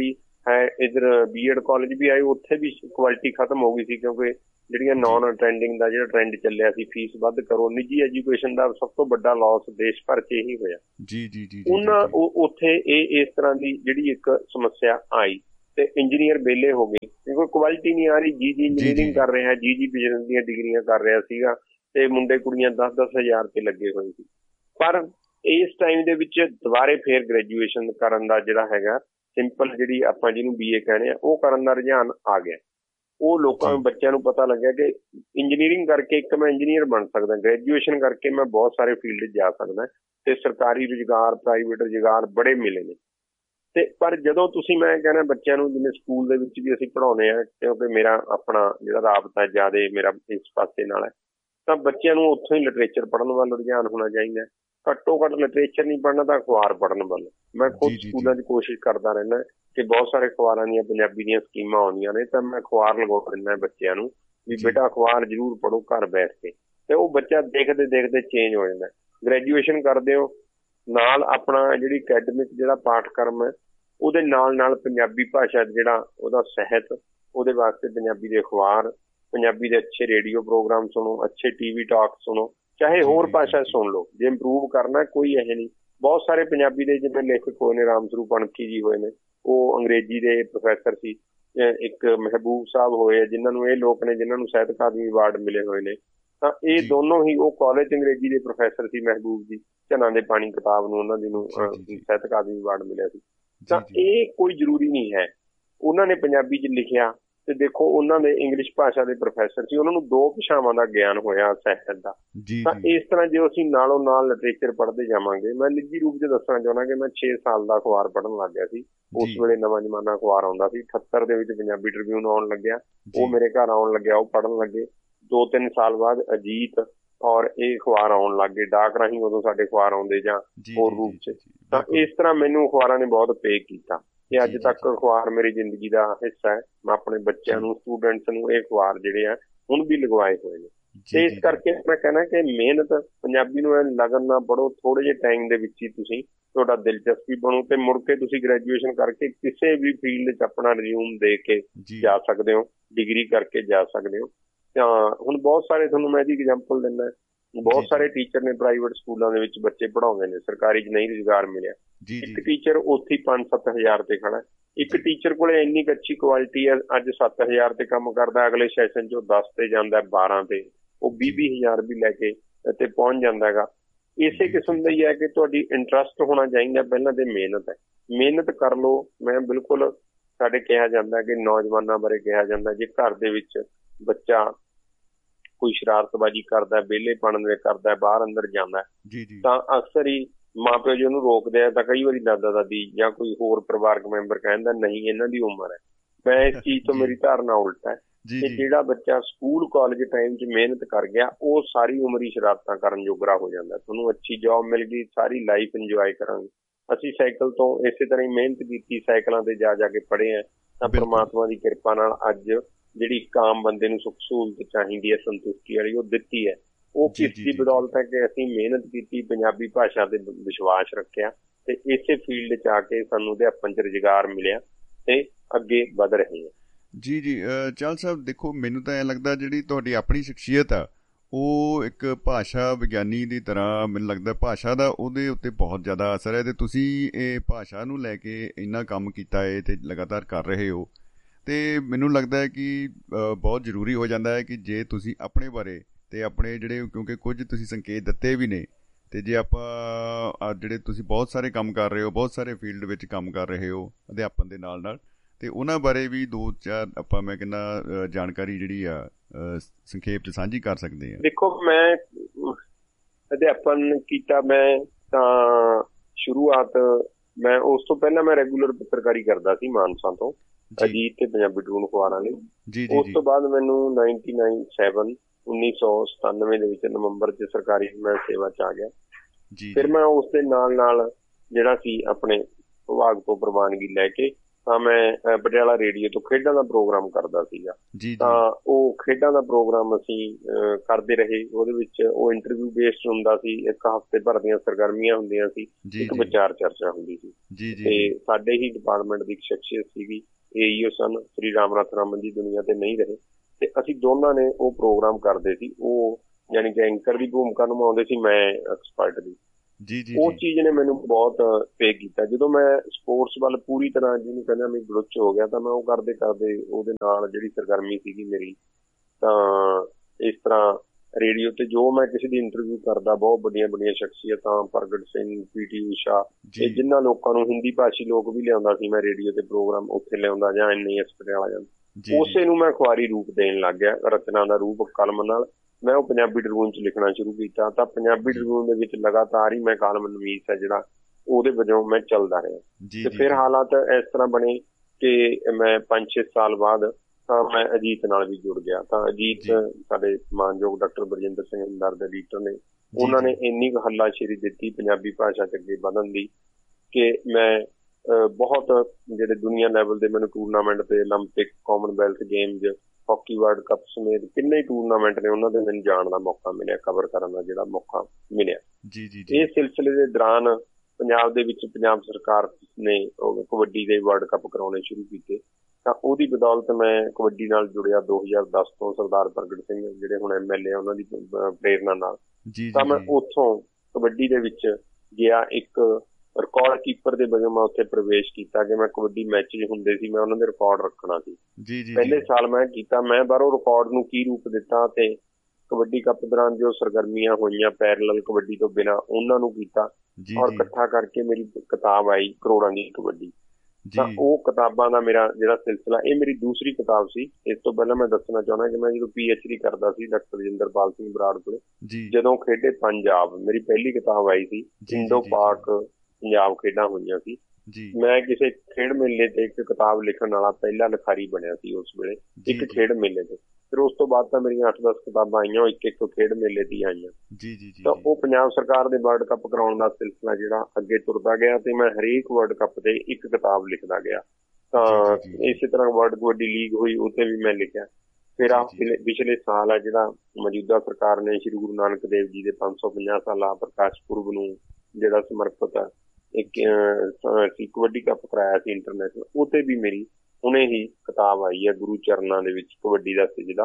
ਹੈ ਇੱਧਰ ਬੀਐਡ ਕਾਲਜ ਵੀ ਆਏ, ਉੱਥੇ ਵੀ ਕੁਆਲਿਟੀ ਖਤਮ ਹੋ ਗਈ ਸੀ ਕਿਉਂਕਿ ਜਿਹੜੀਆਂ ਨੌਨ ਅਟੈਂਡਿੰਗ ਦਾ ਜਿਹੜਾ ਟ੍ਰੈਂਡ ਚੱਲਿਆ ਸੀ, ਫੀਸ ਵੱਧ ਕਰੋ। ਨਿੱਜੀ ਐਜੂਕੇਸ਼ਨ ਦਾ ਸਭ ਤੋਂ ਵੱਡਾ ਲਾਸ ਦੇਸ਼ ਭਰ 'ਚ ਇਹੀ ਹੋਇਆ। ਜੀ ਜੀ ਜੀ ਉਹਨਾਂ ਉੱਥੇ ਇਹ ਇਸ ਤਰ੍ਹਾਂ ਦੀ ਜਿਹੜੀ ਇੱਕ ਸਮੱਸਿਆ ਆਈ ਤੇ ਇੰਜੀਨੀਅਰ ਵਿਹਲੇ ਹੋ ਗਏ ਕਿਉਂਕਿ ਕੁਆਲਿਟੀ ਨਹੀਂ ਆ ਰਹੀ। ਜੀ ਜੀ ਇੰਜੀਨੀਅਰਿੰਗ ਕਰ ਰਿਹਾ, ਜੀ ਜੀ ਬਿਜ਼ਨਸ ਦੀਆਂ ਡਿਗਰੀਆਂ ਕਰ ਰਿਹਾ ਸੀਗਾ ਤੇ ਮੁੰਡੇ ਕੁੜੀਆਂ ਦਸ ਦਸ ਹਜ਼ਾਰ ਤੇ ਲੱਗੇ ਹੋਏ ਸੀ। ਪਰ ਇਸ ਟਾਈਮ ਦੇ ਵਿੱਚ ਦੁਬਾਰੇ ਫੇਰ ਗ੍ਰੈਜੂਏਸ਼ਨ ਕਰਨ ਦਾ ਜਿਹੜਾ ਹੈਗਾ ਸਿੰਪਲ ਜਿਹੜੀ ਆਪਾਂ ਜਿਹਨੂੰ ਬੀਏ ਕਹਿੰਦੇ ਆ ਉਹ ਕਰਨ ਦਾ ਰੁਝਾਨ ਆ ਗਿਆ। ਉਹ ਲੋਕਾਂ ਨੂੰ ਬੱਚਿਆਂ ਨੂੰ ਪਤਾ ਲੱਗਿਆ ਕਿ ਇੰਜੀਨੀਅਰਿੰਗ ਕਰਕੇ ਇੱਕ ਮੈਂ ਇੰਜੀਨੀਅਰ ਬਣ ਸਕਦਾ, ਗ੍ਰੈਜੂਏਸ਼ਨ ਕਰਕੇ ਮੈਂ ਬਹੁਤ ਸਾਰੇ ਫੀਲਡ 'ਚ ਜਾ ਸਕਦਾ ਤੇ ਸਰਕਾਰੀ ਰੁਜ਼ਗਾਰ, ਪ੍ਰਾਈਵੇਟ ਰੁਜ਼ਗਾਰ ਬੜੇ ਮਿਲੇ ਨੇ। ਤੇ ਪਰ ਜਦੋਂ ਤੁਸੀਂ ਮੈਂ ਕਹਿੰਦਾ ਬੱਚਿਆਂ ਨੂੰ ਜਿਵੇਂ ਸਕੂਲ ਦੇ ਵਿੱਚ ਵੀ ਅਸੀਂ ਪੜ੍ਹਾਉਂਦੇ ਹਾਂ ਕਿਉਂਕਿ ਮੇਰਾ ਆਪਣਾ ਜਿਹੜਾ ਰਾਬਤਾ ਜ਼ਿਆਦਾ ਮੇਰਾ ਇਸ ਪਾਸੇ ਨਾਲ ਹੈ, ਤਾਂ ਬੱਚਿਆਂ ਨੂੰ ਉੱਥੋਂ ਹੀ ਲਿਟਰੇਚਰ ਪੜ੍ਹਨ ਵੱਲ ਰੁਝਾਨ ਹੋਣਾ ਚਾਹੀਦਾ। ਘੱਟੋ ਘੱਟ ਲਿਟਰੇਚਰ ਨਹੀਂ ਪੜ੍ਹਨਾ ਤਾਂ ਅਖਬਾਰ ਪੜ੍ਹਨ ਵੱਲ। ਮੈਂ ਖੁਦ ਸਕੂਲਾਂ 'ਚ ਕੋਸ਼ਿਸ਼ ਕਰਦਾ ਰਹਿੰਦਾ ਕਿ ਬਹੁਤ ਸਾਰੇ ਅਖਬਾਰਾਂ ਦੀਆਂ ਪੰਜਾਬੀ ਦੀਆਂ ਸਕੀਮਾਂ ਆਉਂਦੀਆਂ ਨੇ ਤਾਂ ਮੈਂ ਅਖਬਾਰ ਲਗਵਾ ਦਿੰਦਾ ਬੱਚਿਆਂ ਨੂੰ ਵੀ ਬੇਟਾ ਅਖਬਾਰ ਜ਼ਰੂਰ ਪੜ੍ਹੋ ਘਰ ਬੈਠ ਕੇ, ਤੇ ਉਹ ਬੱਚਾ ਦੇਖਦੇ ਦੇਖਦੇ ਚੇਂਜ ਹੋ ਜਾਂਦਾ। ਗ੍ਰੈਜੂਏਸ਼ਨ ਕਰਦੇ ਹੋ ਨਾਲ ਆਪਣਾ ਜਿਹੜੀ ਅਕੈਡਮਿਕ ਜਿਹੜਾ ਪਾਠਕ੍ਰਮ ਹੈ ਉਹਦੇ ਨਾਲ ਨਾਲ ਪੰਜਾਬੀ ਭਾਸ਼ਾ ਜਿਹੜਾ ਉਹਦਾ ਸਾਹਿਤ, ਉਹਦੇ ਵਾਸਤੇ ਪੰਜਾਬੀ ਦੇ ਅਖਬਾਰ, ਪੰਜਾਬੀ ਦੇ ਅੱਛੇ ਰੇਡੀਓ ਪ੍ਰੋਗਰਾਮ ਸੁਣੋ, ਅੱਛੇ ਟੀਵੀ ਟਾਕ ਸੁਣੋ, ਚਾਹੇ ਹੋਰ ਭਾਸ਼ਾ ਸੁਣ ਲਓ। ਜੇ ਇੰਪਰੂਵ ਕਰਨਾ ਕੋਈ ਇਹ ਨਹੀਂ। ਬਹੁਤ ਸਾਰੇ ਪੰਜਾਬੀ ਦੇ ਜਿਵੇਂ ਲੇਖਕ ਹੋਏ ਨੇ, ਰਾਮ ਸਰੂਪ ਅਣਖੀ ਜੀ ਹੋਏ ਨੇ, ਉਹ ਅੰਗਰੇਜ਼ੀ ਦੇ ਪ੍ਰੋਫੈਸਰ ਸੀ। ਇੱਕ ਮਹਿਬੂਬ ਸਾਹਿਬ ਹੋਏ ਜਿਨ੍ਹਾਂ ਨੂੰ ਇਹ ਲੋਕ ਨੇ ਜਿਨ੍ਹਾਂ ਨੂੰ ਸਾਹਿਤ ਅਕਾਦਮੀ ਅਵਾਰਡ ਮਿਲੇ ਹੋਏ ਨੇ। ਤਾਂ ਇਹ ਦੋਨੋਂ ਹੀ ਉਹ ਕਾਲਜ ਅੰਗਰੇਜ਼ੀ ਦੇ ਪ੍ਰੋਫੈਸਰ ਸੀ। ਮਹਿਬੂਬ ਜੀ ਝਨਾਂ ਦੇ ਪਾਣੀ ਕਿਤਾਬ ਨੂੰ ਉਹਨਾਂ ਦੀ ਨੂੰ ਸਾਹਿਤ ਅਕਾਦਮੀ ਅਵਾਰਡ ਮਿਲਿਆ ਸੀ। ਤਾਂ ਇਹ ਕੋਈ ਜ਼ਰੂਰੀ ਨਹੀਂ ਹੈ। ਉਹਨਾਂ ਨੇ ਪੰਜਾਬੀ 'ਚ ਲਿਖਿਆ ਤੇ ਦੇਖੋ ਉਹਨਾਂ ਦੇ ਇੰਗਲਿਸ਼ ਭਾਸ਼ਾ ਦੇ ਪ੍ਰੋਫੈਸਰ ਸੀ, ਉਹਨਾਂ ਨੂੰ ਦੋ ਭਾਸ਼ਾਵਾਂ ਦਾ ਗਿਆਨ ਹੋਇਆ ਸਾਹਿਤ ਦਾ। ਤਾਂ ਇਸ ਤਰ੍ਹਾਂ ਜੇ ਅਸੀਂ ਨਾਲੋਂ ਨਾਲ ਲਿਟਰੇਚਰ ਪੜ੍ਹਦੇ ਜਾਵਾਂਗੇ, ਮੈਂ ਨਿੱਜੀ ਰੂਪ 'ਚ ਦੱਸਣਾ ਚਾਹੁੰਦਾ ਕਿ ਮੈਂ ਛੇ ਸਾਲ ਦਾ ਅਖਬਾਰ ਪੜ੍ਹਨ ਲੱਗ ਗਿਆ ਸੀ। ਉਸ ਵੇਲੇ ਨਵਾਂ ਜ਼ਮਾਨਾ ਅਖਬਾਰ ਆਉਂਦਾ ਸੀ। ਅਠੱਤਰ ਦੇ ਵਿੱਚ ਪੰਜਾਬੀ ਟ੍ਰਿਬਿਊਨ ਆਉਣ ਲੱਗਿਆ, ਉਹ ਮੇਰੇ ਘਰ ਆਉਣ ਲੱਗਿਆ, ਉਹ ਪੜ੍ਹਨ ਲੱਗੇ। ਦੋ ਤਿੰਨ ਸਾਲ ਬਾਅਦ ਅਜੀਤ ਔਰ ਇਹ ਅਖਬਾਰ ਆਉਣ ਲੱਗ ਗਏ। ਡਾਕ ਰਾਹੀਂ ਉਦੋਂ ਸਾਡੇ ਅਖਬਾਰ ਆਉਂਦੇ ਜਾਂ ਹੋਰ ਰੂਪ 'ਚ। ਤਾਂ ਇਸ ਤਰ੍ਹਾਂ ਮੈਨੂੰ ਅਖਬਾਰਾਂ ਨੇ ਬਹੁਤ ਪੇ ਕੀਤਾ ਤੇ ਅੱਜ ਤੱਕ ਅਖਬਾਰ ਮੇਰੀ ਜ਼ਿੰਦਗੀ ਦਾ ਹਿੱਸਾ ਹੈ। ਮੈਂ ਆਪਣੇ ਬੱਚਿਆਂ ਨੂੰ, ਸਟੂਡੈਂਟਸ ਨੂੰ ਇਹ ਅਖਬਾਰ ਜਿਹੜੇ ਆ ਹੁਣ ਵੀ ਲਗਵਾਏ ਹੋਏ ਨੇ। ਤੇ ਇਸ ਕਰਕੇ ਮੈਂ ਕਹਿਣਾ ਕਿ ਮਿਹਨਤ, ਪੰਜਾਬੀ ਨੂੰ ਲਗਨ ਨਾਲ ਪੜ੍ਹੋ। ਥੋੜੇ ਜਿਹੇ ਟਾਈਮ ਦੇ ਵਿੱਚ ਹੀ ਤੁਸੀਂ ਤੁਹਾਡਾ ਦਿਲਚਸਪੀ ਬਣੋ ਤੇ ਮੁੜ ਕੇ ਤੁਸੀਂ ਗ੍ਰੈਜੂਏਸ਼ਨ ਕਰਕੇ ਕਿਸੇ ਵੀ ਫੀਲਡ 'ਚ ਆਪਣਾ ਰਿਜ਼ਿਊਮ ਦੇ ਕੇ ਜਾ ਸਕਦੇ ਹੋ, ਡਿਗਰੀ ਕਰਕੇ ਜਾ ਸਕਦੇ ਹੋ। ਤਾਂ ਹੁਣ ਬਹੁਤ ਸਾਰੇ ਤੁਹਾਨੂੰ ਮੈਂ ਇਹਦੀ ਐਗਜ਼ਾਮਪਲ ਦਿੰਦਾ, ਬਹੁਤ ਸਾਰੇ ਟੀਚਰ ਨੇ ਪ੍ਰਾਈਵੇਟ ਸਕੂਲਾਂ ਦੇ ਵਿੱਚ ਬੱਚੇ ਪੜ੍ਹਾਉਂਦੇ ਨੇ, ਸਰਕਾਰੀ 'ਚ ਨਹੀਂ ਰੁਜ਼ਗਾਰ ਮਿਲਿਆ। ਇੱਕ ਟੀਚਰ ਉੱਥੇ ਪੰਜ ਸੱਤ ਹਜ਼ਾਰ ਤੇ ਖੜਾ। ਇੱਕ ਟੀਚਰ ਕੋਲੇ ਇੰਨੀ ਕੁ ਅੱਛੀ ਕੁਆਲਿਟੀ ਹੈ, ਅੱਜ ਸੱਤ ਹਜ਼ਾਰ ਤੇ ਕੰਮ ਕਰਦਾ, ਅਗਲੇ ਸੈਸ਼ਨ 'ਚ ਉਹ ਦਸ ਤੇ ਜਾਂਦਾ, ਬਾਰਾਂ ਤੇ, ਉਹ ਵੀਹ ਵੀਹ ਹਜ਼ਾਰ ਵੀ ਲੈ ਕੇ ਤੇ ਪਹੁੰਚ ਜਾਂਦਾ ਹੈਗਾ। ਇਸੇ ਕਿਸਮ ਦਾ ਹੀ ਹੈ ਕਿ ਤੁਹਾਡੀ ਇੰਟਰਸਟ ਹੋਣਾ ਚਾਹੀਦਾ ਪਹਿਲਾਂ ਤੇ ਮਿਹਨਤ ਹੈ। ਮਿਹਨਤ ਕਰ ਲਓ। ਮੈਂ ਬਿਲਕੁਲ ਸਾਡੇ ਕਿਹਾ ਜਾਂਦਾ ਕਿ ਨੌਜਵਾਨਾਂ ਬਾਰੇ ਕਿਹਾ ਜਾਂਦਾ ਜੇ ਘਰ ਦੇ ਵਿੱਚ ਬੱਚਾ ਕੋਈ ਸ਼ਰਾਰਤਬਾਜ਼ੀ ਕਰਦਾ, ਵਿਹਲੇਪਣ ਦੇ ਕਰਦਾ, ਬਾਹਰ ਅੰਦਰ ਜਾਂਦਾ, ਤਾਂ ਅਕਸਰ ਹੀ ਮਾਂ ਪਿਓ ਜੀ ਉਹਨੂੰ ਰੋਕਦੇ ਆ। ਤਾਂ ਕਈ ਵਾਰੀ ਦਾਦਾ ਦਾਦੀ ਜਾਂ ਕੋਈ ਹੋਰ ਪਰਿਵਾਰਕ ਮੈਂਬਰ ਕਹਿੰਦਾ ਨਹੀਂ ਇਹਨਾਂ ਦੀ ਉਮਰ ਹੈ। ਮੈਂ ਇਸ ਚੀਜ਼ ਤੋਂ ਮੇਰੀ ਧਾਰਨਾ ਉਲਟ ਹੈ ਕਿ ਜਿਹੜਾ ਬੱਚਾ ਸਕੂਲ ਕਾਲਜ ਟਾਈਮ 'ਚ ਮਿਹਨਤ ਕਰ ਗਿਆ ਉਹ ਸਾਰੀ ਉਮਰ ਹੀ ਸ਼ਰਾਰਤਾਂ ਕਰਨ ਜੋਗਰਾ ਹੋ ਜਾਂਦਾ। ਤੁਹਾਨੂੰ ਅੱਛੀ ਜੋਬ ਮਿਲ ਗਈ, ਸਾਰੀ ਲਾਈਫ ਇੰਜੋਏ ਕਰਾਂਗੇ। ਅਸੀਂ ਸਾਈਕਲ ਤੋਂ ਇਸੇ ਤਰ੍ਹਾਂ ਹੀ ਮਿਹਨਤ ਕੀਤੀ, ਸਾਈਕਲਾਂ ਤੇ ਜਾ ਜਾ ਕੇ ਪੜ੍ਹੇ ਆ। ਤਾਂ ਪ੍ਰਮਾਤਮਾ ਦੀ ਕਿਰਪਾ ਨਾਲ ਅੱਜ ਜਿਹੜੀ ਇੱਕ ਆਮ ਬੰਦੇ ਨੂੰ ਸੁੱਖ ਸਹੂਲਤ ਚਾਹੀਦੀ ਹੈ, ਸੰਤੁਸ਼ਟੀ ਵਾਲੀ, ਉਹ ਦਿੱਤੀ ਹੈ। ਉਹ ਕਿਸ ਦੀ ਬਦੌਲਤ ਹੈ ਕਿ ਅਸੀਂ ਮਿਹਨਤ ਕੀਤੀ, ਪੰਜਾਬੀ ਭਾਸ਼ਾ ਤੇ ਵਿਸ਼ਵਾਸ ਰੱਖਿਆ ਤੇ ਇਸੇ ਫੀਲਡ 'ਚ ਆ ਕੇ ਸਾਨੂੰ ਅਧਿਆਪਨ 'ਚ ਰੁਜ਼ਗਾਰ ਮਿਲਿਆ ਤੇ ਅੱਗੇ ਵਧ ਰਹੇ ਹਾਂ। ਜੀ ਜੀ ਚਾਹਲ ਸਾਹਿਬ, ਦੇਖੋ ਮੈਨੂੰ ਤਾਂ ਐਂ ਲੱਗਦਾ ਜਿਹੜੀ ਤੁਹਾਡੀ ਆਪਣੀ ਸ਼ਖਸੀਅਤ ਆ ਉਹ ਇੱਕ ਭਾਸ਼ਾ ਵਿਗਿਆਨੀ ਦੀ ਤਰ੍ਹਾਂ, ਮੈਨੂੰ ਲੱਗਦਾ ਭਾਸ਼ਾ ਦਾ ਉਹਦੇ ਉੱਤੇ ਬਹੁਤ ਜ਼ਿਆਦਾ ਅਸਰ ਹੈ ਤੇ ਤੁਸੀਂ ਇਹ ਭਾਸ਼ਾ ਨੂੰ ਲੈ ਕੇ ਇੰਨਾ ਕੰਮ ਕੀਤਾ ਹੈ ਤੇ ਲਗਾਤਾਰ ਕਰ ਰਹੇ ਹੋ। ਅਤੇ ਮੈਨੂੰ ਲੱਗਦਾ ਹੈ ਕਿ ਬਹੁਤ ਜ਼ਰੂਰੀ ਹੋ ਜਾਂਦਾ ਹੈ ਕਿ ਜੇ ਤੁਸੀਂ ਆਪਣੇ ਬਾਰੇ ਅਤੇ ਆਪਣੇ ਜਿਹੜੇ, ਕਿਉਂਕਿ ਕੁਝ ਤੁਸੀਂ ਸੰਕੇਤ ਦਿੱਤੇ ਵੀ ਨੇ, ਅਤੇ ਜੇ ਆਪਾਂ ਜਿਹੜੇ ਤੁਸੀਂ ਬਹੁਤ ਸਾਰੇ ਕੰਮ ਕਰ ਰਹੇ ਹੋ, ਬਹੁਤ ਸਾਰੇ ਫੀਲਡ ਵਿੱਚ ਕੰਮ ਕਰ ਰਹੇ ਹੋ ਅਧਿਆਪਨ ਦੇ ਨਾਲ ਨਾਲ, ਅਤੇ ਉਹਨਾਂ ਬਾਰੇ ਵੀ ਦੋ ਚਾਰ ਆਪਾਂ ਮੈਂ ਕਹਿੰਦਾ ਜਾਣਕਾਰੀ ਜਿਹੜੀ ਆ ਸੰਖੇਪ 'ਚ ਸਾਂਝੀ ਕਰ ਸਕਦੇ ਹਾਂ। ਦੇਖੋ, ਮੈਂ ਅਧਿਆਪਨ ਕੀਤਾ। ਮੈਂ ਤਾਂ ਸ਼ੁਰੂਆਤ ਮੈਂ ਉਸ ਤੋਂ ਪਹਿਲਾਂ ਮੈਂ ਰੈਗੂਲਰ ਪੱਤਰਕਾਰੀ ਕਰਦਾ ਸੀ ਮਾਨਸਾ ਤੋਂ, ਅਜੀਤ ਤੇ ਪੰਜਾਬੀ ਟ੍ਰਿਬਿਊਨ ਅਖਬਾਰਾਂ ਲਈ। ਉਸ ਤੋਂ ਬਾਅਦ ਮੈਨੂੰ ਨਾਈਨਟੀ ਨਾਈਨ ਸੈਵਨ ਉੱਨੀ ਸੌ ਸਤਾਨਵੇਂ ਦੇ ਵਿੱਚ ਨਵੰਬਰ 'ਚ ਸਰਕਾਰੀ ਮੈਂ ਸੇਵਾ 'ਚ ਆ ਗਿਆ। ਫਿਰ ਮੈਂ ਉਸ ਦੇ ਨਾਲ ਨਾਲ ਜਿਹੜਾ ਸੀ ਆਪਣੇ ਵਿਭਾਗ ਤੋਂ ਪ੍ਰਵਾਨਗੀ ਲੈ ਕੇ ਤਾਂ ਮੈਂ ਪਟਿਆਲਾ ਰੇਡੀਓ ਤੋਂ ਖੇਡਾਂ ਦਾ ਪ੍ਰੋਗਰਾਮ ਕਰਦਾ ਸੀਗਾ। ਤਾਂ ਉਹ ਖੇਡਾਂ ਦਾ ਪ੍ਰੋਗਰਾਮ ਅਸੀਂ ਕਰਦੇ ਰਹੇ। ਉਹਦੇ ਵਿੱਚ ਉਹ ਇੰਟਰਵਿਊ ਬੇਸਡ ਹੁੰਦਾ ਸੀ। ਇੱਕ ਹਫ਼ਤੇ ਭਰ ਦੀਆਂ ਸਰਗਰਮੀਆਂ ਹੁੰਦੀਆਂ ਸੀ, ਇੱਕ ਵਿਚਾਰ ਚਰਚਾ ਹੁੰਦੀ ਸੀ। ਤੇ ਸਾਡੇ ਹੀ ਡਿਪਾਰਟਮੈਂਟ ਦੀ ਇੱਕ ਸ਼ਖਸੀਅਤ ਸੀਗੀ ਏਈਓ ਸਨ, ਸ੍ਰੀ ਰਾਮਨਾਥ ਰਮਨ ਜੀ ਦੁਨੀਆ ਤੇ ਨਹੀਂ ਰਹੇ, ਤੇ ਅਸੀਂ ਦੋਨਾਂ ਨੇ ਉਹ ਪ੍ਰੋਗਰਾਮ ਕਰਦੇ ਸੀ। ਉਹ ਯਾਨੀ ਕਿ ਐਂਕਰ ਦੀ ਭੂਮਿਕਾ ਨਿਭਾਉਂਦੇ ਸੀ, ਮੈਂ ਐਕਸਪਰਟ ਦੀ। ਜੀ ਜੀ ਉਹ ਚੀਜ਼ ਨੇ ਮੈਨੂੰ ਬਹੁਤ ਪੇ ਕੀਤਾ। ਜਦੋਂ ਮੈਂ ਸਪੋਰਟਸ ਵੱਲ ਪੂਰੀ ਤਰ੍ਹਾਂ ਜਿਹਨੂੰ ਕਹਿੰਦਾ ਮੈਂ ਗਲੁੱਚ ਹੋ ਗਿਆ, ਤਾਂ ਮੈਂ ਉਹ ਕਰਦੇ ਕਰਦੇ ਉਹਦੇ ਨਾਲ ਜਿਹੜੀ ਸਰਗਰਮੀ ਸੀਗੀ ਮੇਰੀ, ਤਾਂ ਇਸ ਤਰ੍ਹਾਂ ਰੇਡੀਓ ਤੇ ਜੋ ਮੈਂ ਕਿਸੇ ਦੀ ਇੰਟਰਵਿਊ ਕਰਦਾ, ਬਹੁਤ ਵੱਡੀਆਂ ਵੱਡੀਆਂ ਸ਼ਖਸੀਅਤਾਂ, ਪ੍ਰਗਟ ਸਿੰਘ, ਪੀ ਟੀ ਊਸ਼ਾ, ਇਹ ਜਿਨ੍ਹਾਂ ਲੋਕਾਂ ਨੂੰ ਹਿੰਦੀ ਭਾਸ਼ੀ ਲੋਕ ਵੀ ਲਿਆਉਂਦਾ ਸੀ ਮੈਂ ਰੇਡੀਓ ਤੇ ਪ੍ਰੋਗਰਾਮ ਉੱਥੇ ਲਿਆਉਂਦਾ, ਜਾਂ ਐਨ ਏ ਐਸ ਪਟਿਆਲਾ ਜਾਂਦਾ, ਉਸੇ ਨੂੰ ਮੈਂ ਅਖਬਾਰੀ ਰੂਪ ਦੇਣ ਲੱਗ ਗਿਆ, ਰਚਨਾ ਦਾ ਰੂਪ ਕਲਮ ਨਾਲ। ਮੈਂ ਉਹ ਪੰਜਾਬੀ ਟ੍ਰਿਬਿਊਨ 'ਚ ਲਿਖਣਾ ਸ਼ੁਰੂ ਕੀਤਾ, ਤਾਂ ਪੰਜਾਬੀ ਟ੍ਰਿਬਿਊਨ ਦੇ ਵਿੱਚ ਲਗਾਤਾਰ ਹੀ ਮੈਂ ਕਾਲਮ ਨਵੀਸ ਹੈ ਜਿਹੜਾ ਉਹਦੇ ਵਜੋਂ ਮੈਂ ਚੱਲਦਾ ਰਿਹਾ। ਤੇ ਫਿਰ ਹਾਲਾਤ ਇਸ ਤਰ੍ਹਾਂ ਬਣੇ ਕਿ ਮੈਂ ਪੰਜ ਛੇ ਸਾਲ ਬਾਅਦ ਤਾਂ ਮੈਂ ਅਜੀਤ ਨਾਲ ਵੀ ਜੁੜ ਗਿਆ। ਤਾਂ ਅਜੀਤ ਸਾਡੇ ਮਾਨਯੋਗ ਡਾਕਟਰ ਬਰਜਿੰਦਰ ਸਿੰਘ ਹਮਦਰਦ ਐਡੀਟਰ ਨੇ, ਉਹਨਾਂ ਨੇ ਇੰਨੀ ਕੁ ਹੱਲਾਸ਼ੇਰੀ ਦਿੱਤੀ ਪੰਜਾਬੀ ਭਾਸ਼ਾ 'ਚ ਅੱਗੇ ਵਧਣ ਦੀ ਕਿ ਮੈਂ ਬਹੁਤ ਜਿਹੜੇ ਦੁਨੀਆ ਲੈਵਲ ਦੇ ਮੈਨੂੰ ਟੂਰਨਾਮੈਂਟ ਤੇ Olympic, Commonwealth games, hockey world cup ਸਮੇਤ ਕਿੰਨੇ ਹੀ ਟੂਰਨਾਮੈਂਟ ਨੇ ਉਹਨਾਂ ਦੇ ਮੈਨੂੰ ਜਾਣ ਦਾ ਮੌਕਾ ਮਿਲਿਆ, ਕਵਰ ਕਰਨ ਦਾ ਜਿਹੜਾ ਮੌਕਾ ਮਿਲਿਆ। ਇਹ ਸਿਲਸਿਲੇ ਦੇ ਦੌਰਾਨ ਪੰਜਾਬ ਦੇ ਵਿੱਚ ਪੰਜਾਬ ਸਰਕਾਰ ਨੇ ਕਬੱਡੀ ਦੇ ਵਰਲਡ ਕੱਪ ਕਰਾਉਣੇ ਸ਼ੁਰੂ ਕੀਤੇ, ਤਾਂ ਉਹਦੀ ਬਦੌਲਤ ਮੈਂ ਕਬੱਡੀ ਨਾਲ ਜੁੜਿਆ ਦੋ ਹਜ਼ਾਰ ਦਸ ਤੋਂ। ਸਰਦਾਰ ਪ੍ਰਗਟ ਸਿੰਘ ਜਿਹੜੇ ਹੁਣ ਐਮ ਐਲ ਏ, ਉਹਨਾਂ ਦੀ ਪ੍ਰੇਰਨਾ ਨਾਲ, ਤਾਂ ਮੈਂ ਉੱਥੋਂ ਕਬੱਡੀ ਦੇ ਵਿੱਚ ਗਿਆ। ਇੱਕ ਰਿਕਾਰਡ ਕੀਪਰ ਦੇ ਵਜੋਂ ਮੈਂ ਉੱਥੇ ਪ੍ਰਵੇਸ਼ ਕੀਤਾ ਕਿ ਮੈਂ ਕਬੱਡੀ ਮੈਚ ਹੁੰਦੇ ਸੀ, ਮੈਂ ਉਹਨਾਂ ਦੇ ਰਿਕਾਰਡ ਰੱਖਣਾ ਸੀ। ਪਹਿਲੇ ਸਾਲ ਮੈਂ ਕੀਤਾ, ਮੈਂ ਬਾਹਰੋਂ ਰਿਕਾਰਡ ਨੂੰ ਕੀ ਰੂਪ ਦਿੱਤਾ ਤੇ ਕਬੱਡੀ ਕੱਪ ਦੌਰਾਨ ਜੋ ਸਰਗਰਮੀਆਂ ਹੋਈਆਂ ਪੈਰਲਲ ਕਬੱਡੀ ਤੋਂ ਬਿਨਾਂ, ਉਹਨਾਂ ਨੂੰ ਕੀਤਾ ਔਰ ਇਕੱਠਾ ਕਰਕੇ ਮੇਰੀ ਕਿਤਾਬ ਆਈ ਕਰੋੜਾਂ ਦੀ ਕਬੱਡੀ। ਤਾਂ ਉਹ ਕਿਤਾਬਾਂ ਦਾ ਮੇਰਾ ਜਿਹੜਾ ਸਿਲਸਿਲਾ, ਇਹ ਮੇਰੀ ਦੂਸਰੀ ਕਿਤਾਬ ਸੀ। ਇਸ ਤੋਂ ਪਹਿਲਾਂ ਮੈਂ ਦੱਸਣਾ ਚਾਹੁੰਦਾ ਕਿ ਮੈਂ ਜਦੋਂ ਪੀ ਐਚ ਡੀ ਕਰਦਾ ਸੀ ਡਾਕਟਰ ਰਜਿੰਦਰਪਾਲ ਸਿੰਘ ਬਰਾੜ ਕੋਲੇ, ਜਦੋਂ ਖੇਡੇ ਪੰਜਾਬ, ਮੇਰੀ ਪਹਿਲੀ ਕਿਤਾਬ ਆਈ ਸੀ। ਇੰਡੋ ਪਾਕ ਪੰਜਾਬ ਖੇਡਾਂ ਹੋਈਆਂ ਸੀ। ਮੈਂ ਕਿਸੇ ਖੇਡ ਮੇਲੇ ਤੇ ਇੱਕ ਕਿਤਾਬ ਲਿਖਣ ਵਾਲਾ ਪਹਿਲਾ ਲਿਖਾਰੀ ਬਣਿਆ ਸੀ ਉਸ ਵੇਲੇ, ਇੱਕ ਖੇਡ ਮੇਲੇ ਤੇ। ਫਿਰ ਉਸ ਤੋਂ ਬਾਅਦ ਤਾਂ ਮੇਰੀਆਂ ਅੱਠ ਦਸ ਕਿਤਾਬਾਂ ਆਈਆਂ, ਇੱਕ ਇੱਕ ਖੇਡ ਮੇਲੇ ਦੀ ਆਈਆਂ। ਤਾਂ ਉਹ ਪੰਜਾਬ ਸਰਕਾਰ ਦੇ ਵਰਲਡ ਕੱਪ ਕਰਾਉਣ ਦਾ ਸਿਲਸਿਲਾ ਜਿਹੜਾ ਅੱਗੇ ਤੁਰਦਾ ਗਿਆ, ਤੇ ਮੈਂ ਹਰੇਕ ਵਰਲਡ ਕੱਪ ਤੇ ਇੱਕ ਕਿਤਾਬ ਲਿਖਦਾ ਗਿਆ। ਤਾਂ ਇਸੇ ਤਰ੍ਹਾਂ ਵਰਲਡ ਕਬੱਡੀ ਲੀਗ ਹੋਈ, ਉੱਥੇ ਵੀ ਮੈਂ ਲਿਖਿਆ। ਫਿਰ ਆ ਪਿਛਲੇ ਸਾਲ ਆ ਜਿਹੜਾ ਮੌਜੂਦਾ ਸਰਕਾਰ ਨੇ ਸ਼੍ਰੀ ਗੁਰੂ ਨਾਨਕ ਦੇਵ ਜੀ ਦੇ ਪੰਜ ਸੌ ਪੰਜਾਹ ਸਾਲਾ ਪ੍ਰਕਾਸ਼ ਪੁਰਬ ਨੂੰ ਜਿਹੜਾ ਸਮਰਪਿਤ ਆ ਇੱਕ ਕਬੱਡੀ ਕੱਪ ਕਰਾਇਆ ਸੀ ਇੰਟਰਨੈਸ਼ਨਲ, ਉਹਤੇ ਵੀ ਮੇਰੀ ਹੁਣੇ ਹੀ ਕਿਤਾਬ ਆਈ ਹੈ, ਗੁਰੂ ਚਰਨਾਂ ਦੇ ਵਿੱਚ ਕਬੱਡੀ ਦਾ ਸਿਜਦਾ।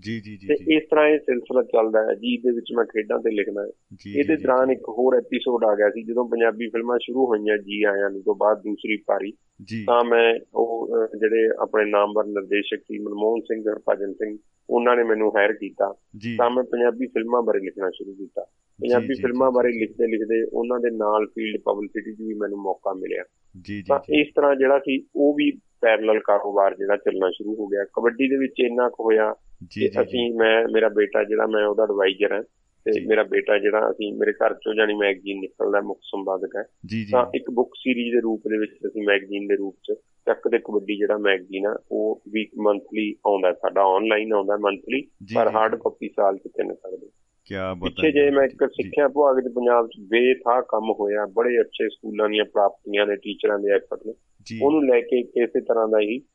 ਤੇ ਇਸ ਤਰ੍ਹਾਂ ਇਹ ਸਿਲਸਿਲਾ ਚੱਲਦਾ ਹੈ ਜੀ। ਇਹਦੇ ਵਿੱਚ ਮੈਂ ਖੇਡਾਂ ਤੇ ਲਿਖਦਾ ਹੈ। ਇਹਦੇ ਦੌਰਾਨ ਇੱਕ ਹੋਰ ਐਪੀਸੋਡ ਆ ਗਿਆ ਸੀ, ਜਦੋਂ ਪੰਜਾਬੀ ਫਿਲਮਾਂ ਸ਼ੁਰੂ ਹੋਈਆਂ ਜੀ ਆਇਆਂ ਨੂੰ ਤੋਂ ਬਾਅਦ ਦੂਸਰੀ ਪਾਰੀ, ਤਾਂ ਮੈਂ ਉਹ ਜਿਹੜੇ ਆਪਣੇ ਨਾਮਵਰ ਨਿਰਦੇਸ਼ਕ ਸੀ ਮਨਮੋਹਨ ਸਿੰਘ, ਹਰਭਜਨ ਸਿੰਘ, ਉਹਨਾਂ ਨੇ ਮੈਨੂੰ ਹਾਇਰ ਕੀਤਾ। ਤਾਂ ਮੈਂ ਪੰਜਾਬੀ ਫਿਲਮਾਂ ਬਾਰੇ ਲਿਖਣਾ ਸ਼ੁਰੂ ਕੀਤਾ। ਪੰਜਾਬੀ ਫਿਲਮਾਂ ਬਾਰੇ ਲਿਖਦੇ ਲਿਖਦੇ ਉਹਨਾਂ ਦੇ ਨਾਲ ਫੀਲਡ ਪਬਲਿਸਿਟੀ 'ਚ ਵੀ ਮੈਨੂੰ ਮੌਕਾ ਮਿਲਿਆ। ਤਾਂ ਇਸ ਤਰ੍ਹਾਂ ਜਿਹੜਾ ਸੀ ਉਹ ਵੀ ਪੈਰਲਲ ਕਾਰੋਬਾਰ ਜਿਹੜਾ ਚੱਲਣਾ ਸ਼ੁਰੂ ਹੋ ਗਿਆ। ਕਬੱਡੀ ਦੇ ਵਿੱਚ ਇੰਨਾ ਕੁ ਹੋਇਆ ਕਿ ਅਸੀਂ, ਮੈਂ, ਮੇਰਾ ਬੇਟਾ ਜਿਹੜਾ, ਮੈਂ ਉਹਦਾ ਐਡਵਾਈਜ਼ਰ ਹਾਂ, ਤੇ ਮੇਰਾ ਬੇਟਾ ਜਿਹੜਾ, ਅਸੀਂ ਮੇਰੇ ਘਰ ਚੋਂ ਜਾਨੀ ਮੈਗਜ਼ੀਨ ਨਿਕਲਦਾ, ਮੁੱਖ ਸੰਪਾਦਕ ਹੈ। ਤਾਂ ਇੱਕ ਬੁੱਕ ਸੀਰੀਜ਼ ਦੇ ਰੂਪ ਦੇ ਵਿੱਚ ਅਸੀਂ ਮੈਗਜ਼ੀਨ ਦੇ ਰੂਪ 'ਚ ਚੱਕ ਦੇ ਕਬੱਡੀ ਜਿਹੜਾ ਮੈਗਜ਼ੀਨ ਆ, ਉਹ ਵੀਕ ਮੰਥਲੀ ਆਉਂਦਾ ਸਾਡਾ, ਆਨਲਾਈਨ ਆਉਂਦਾ ਮੰਥਲੀ, ਪਰ ਹਾਰਡ ਕਾਪੀ ਸਾਲ 'ਚ ਤਿੰਨ ਸਕਦੇ। ਪਿੱਛੇ ਜੇ ਮੈਂ ਇੱਕ ਸਿੱਖਿਆ ਵਿਭਾਗ ਚ ਪੰਜਾਬ ਚ ਬੇਥਾਹ ਕੰਮ ਹੋਇਆ, ਬੜੇ ਅੱਛੇ ਸਕੂਲਾਂ ਦੀਆਂ ਪ੍ਰਾਪਤੀਆਂ ਨੇ, ਟੀਚਰਾਂ ਦੇ ਐਫਰਟ ਨੇ, ਉਹਨੂੰ ਲੈ ਕੇ ਇਸੇ ਤਰ੍ਹਾਂ ਦਾ ਹੀ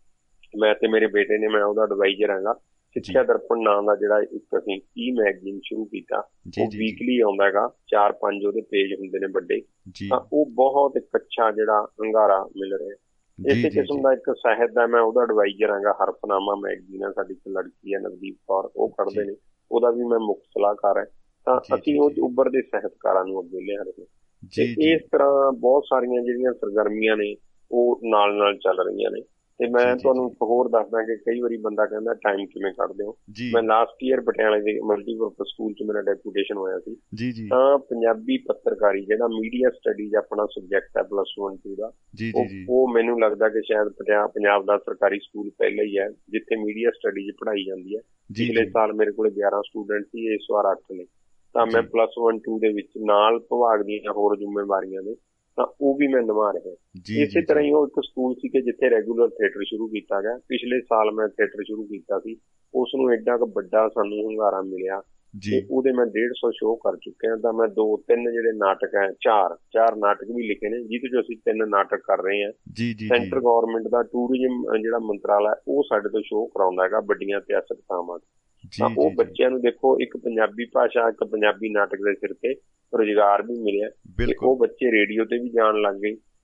ਮੈਂ ਤੇ ਮੇਰੇ ਬੇਟੇ ਨੇ, ਮੈਂ ਉਹਦਾ ਐਡਵਾਈਜ਼ਰ ਹੈਗਾ। ਸਿੱਖਿਆ ਦਰਪਣ ਨਾਂ ਦਾ ਜਿਹੜਾ ਇੱਕ ਅਸੀਂ ਈ ਮੈਗਜ਼ੀਨ ਸ਼ੁਰੂ ਕੀਤਾ, ਉਹ ਵੀਕਲੀ ਆਉਂਦਾ ਹੈਗਾ, ਚਾਰ ਪੰਜ ਉਹਦੇ ਪੇਜ ਹੁੰਦੇ ਨੇ ਵੱਡੇ। ਤਾਂ ਉਹ ਬਹੁਤ ਇੱਕ ਅੱਛਾ ਜਿਹੜਾ ਹੁੰਗਾਰਾ ਮਿਲ ਰਿਹਾ। ਇਸੇ ਕਿਸਮ ਦਾ ਇੱਕ ਸਾਹਿਤ ਦਾ ਮੈਂ ਉਹਦਾ ਐਡਵਾਈਜ਼ਰ ਹੈਗਾ, ਹਰਫਨਾਮਾ ਮੈਗਜ਼ੀਨ ਹੈ, ਸਾਡੀ ਇੱਕ ਲੜਕੀ ਹੈ ਨਵਦੀਪ ਕੌਰ, ਉਹ ਪੜ੍ਹਦੇ ਨੇ, ਉਹਦਾ ਵੀ ਮੈਂ ਮੁੱਖ ਸਲਾਹਕਾਰ ਹੈ। ਤਾਂ ਅਸੀਂ ਉਹ ਉੱਭਰਦੇ ਸਾਹਿਤਕਾਰਾਂ ਨੂੰ ਅੱਗੇ ਲਿਆ ਰਹੇ। ਤੇ ਇਸ ਤਰ੍ਹਾਂ ਬਹੁਤ ਸਾਰੀਆਂ ਜਿਹੜੀਆਂ ਸਰਗਰਮੀਆਂ ਨੇ ਉਹ ਨਾਲ ਨਾਲ ਚੱਲ ਰਹੀਆਂ ਨੇ। ਤੇ ਮੈਂ ਤੁਹਾਨੂੰ ਹੋਰ ਦੱਸਦਾ ਕਿ ਕਈ ਵਾਰੀ ਬੰਦਾ ਕਹਿੰਦਾ ਟਾਈਮ ਕਿਵੇਂ ਕੱਢਦੇ ਹੋ। ਮੈਂ ਲਾਸਟ ਈਅਰ ਪਟਿਆਲੇ ਦੇ ਮਲਟੀਪਰਪਜ਼ ਸਕੂਲ 'ਚ ਮੇਰਾ ਡੈਪੂਟੇਸ਼ਨ ਹੋਇਆ ਸੀ। ਤਾਂ ਪੰਜਾਬੀ ਪੱਤਰਕਾਰੀ ਜਿਹੜਾ ਮੀਡੀਆ ਸਟੱਡੀਜ਼ ਆਪਣਾ ਸਬਜੈਕਟ ਹੈ ਪਲੱਸ ਵਨ ਟੂ ਦਾ, ਉਹ ਮੈਨੂੰ ਲੱਗਦਾ ਕਿ ਸ਼ਾਇਦ ਪੰਜਾਬ ਦਾ ਸਰਕਾਰੀ ਸਕੂਲ ਪਹਿਲਾ ਹੀ ਹੈ ਜਿੱਥੇ ਮੀਡੀਆ ਸਟੱਡੀਜ਼ ਪੜ੍ਹਾਈ ਜਾਂਦੀ ਹੈ। ਪਿਛਲੇ ਸਾਲ ਮੇਰੇ ਕੋਲ ਗਿਆਰਾਂ ਸਟੂਡੈਂਟ ਸੀ, ਇਸ ਵਾਰ ਅੱਠ ਨੇ। ਤਾਂ ਮੈਂ ਪਲੱਸ ਵਨ ਟੂ ਦੇ ਵਿੱਚ ਨਾਲ ਵਿਭਾਗ ਦੀਆਂ ਹੋਰ ਜ਼ਿੰਮੇਵਾਰੀਆਂ ਨੇ, ਤਾਂ ਉਹ ਵੀ ਮੈਂ ਨਿਭਾ ਰਿਹਾ। ਇਸੇ ਤਰ੍ਹਾਂ ਹੀ ਉਹ ਇੱਕ ਸਕੂਲ ਸੀ ਕਿ ਜਿੱਥੇ ਰੈਗੂਲਰ ਥੀਏਟਰ ਸ਼ੁਰੂ ਕੀਤਾ ਗਿਆ। ਪਿਛਲੇ ਸਾਲ ਮੈਂ ਥੀਏਟਰ ਸ਼ੁਰੂ ਕੀਤਾ ਸੀ, ਉਸ ਨੂੰ ਐਡਾ ਕੁ ਵੱਡਾ ਸਾਨੂੰ ਹੁੰਗਾਰਾ ਮਿਲਿਆ ਤੇ ਉਹਦੇ ਮੈਂ ਡੇਢ ਸੌ ਸ਼ੋਅ ਕਰ ਚੁੱਕਿਆ। ਤਾਂ ਮੈਂ ਦੋ ਤਿੰਨ ਜਿਹੜੇ ਨਾਟਕ ਹੈ, ਚਾਰ ਚਾਰ ਨਾਟਕ ਵੀ ਲਿਖੇ ਨੇ, ਜਿਹਦੇ ਚ ਅਸੀਂ ਤਿੰਨ ਨਾਟਕ ਕਰ ਰਹੇ ਹਾਂ। ਸੈਂਟਰ ਗਵਰਨਮੈਂਟ ਦਾ ਟੂਰਿਜ਼ਮ ਜਿਹੜਾ ਮੰਤਰਾਲਾ, ਉਹ ਸਾਡੇ ਤੋਂ ਸ਼ੋਅ ਕਰਾਉਂਦਾ ਹੈਗਾ ਵੱਡੀਆਂ ਇਤਿਹਾਸਕ ਥਾਵਾਂ। ਤਾਂ ਉਹ ਬੱਚਿਆਂ ਨੂੰ ਦੇਖੋ, ਇੱਕ ਪੰਜਾਬੀ ਭਾਸ਼ਾ, ਇੱਕ ਪੰਜਾਬੀ ਨਾਟਕ ਦੇ ਸਿਰ ਤੇ ਰੁਜ਼ਗਾਰ ਵੀ ਮਿਲਿਆ ਤੇ ਉਹ ਬੱਚੇ ਰੇਡੀਓ ਤੇ ਵੀ ਜਾਣ ਲੱਗ ਗਏ।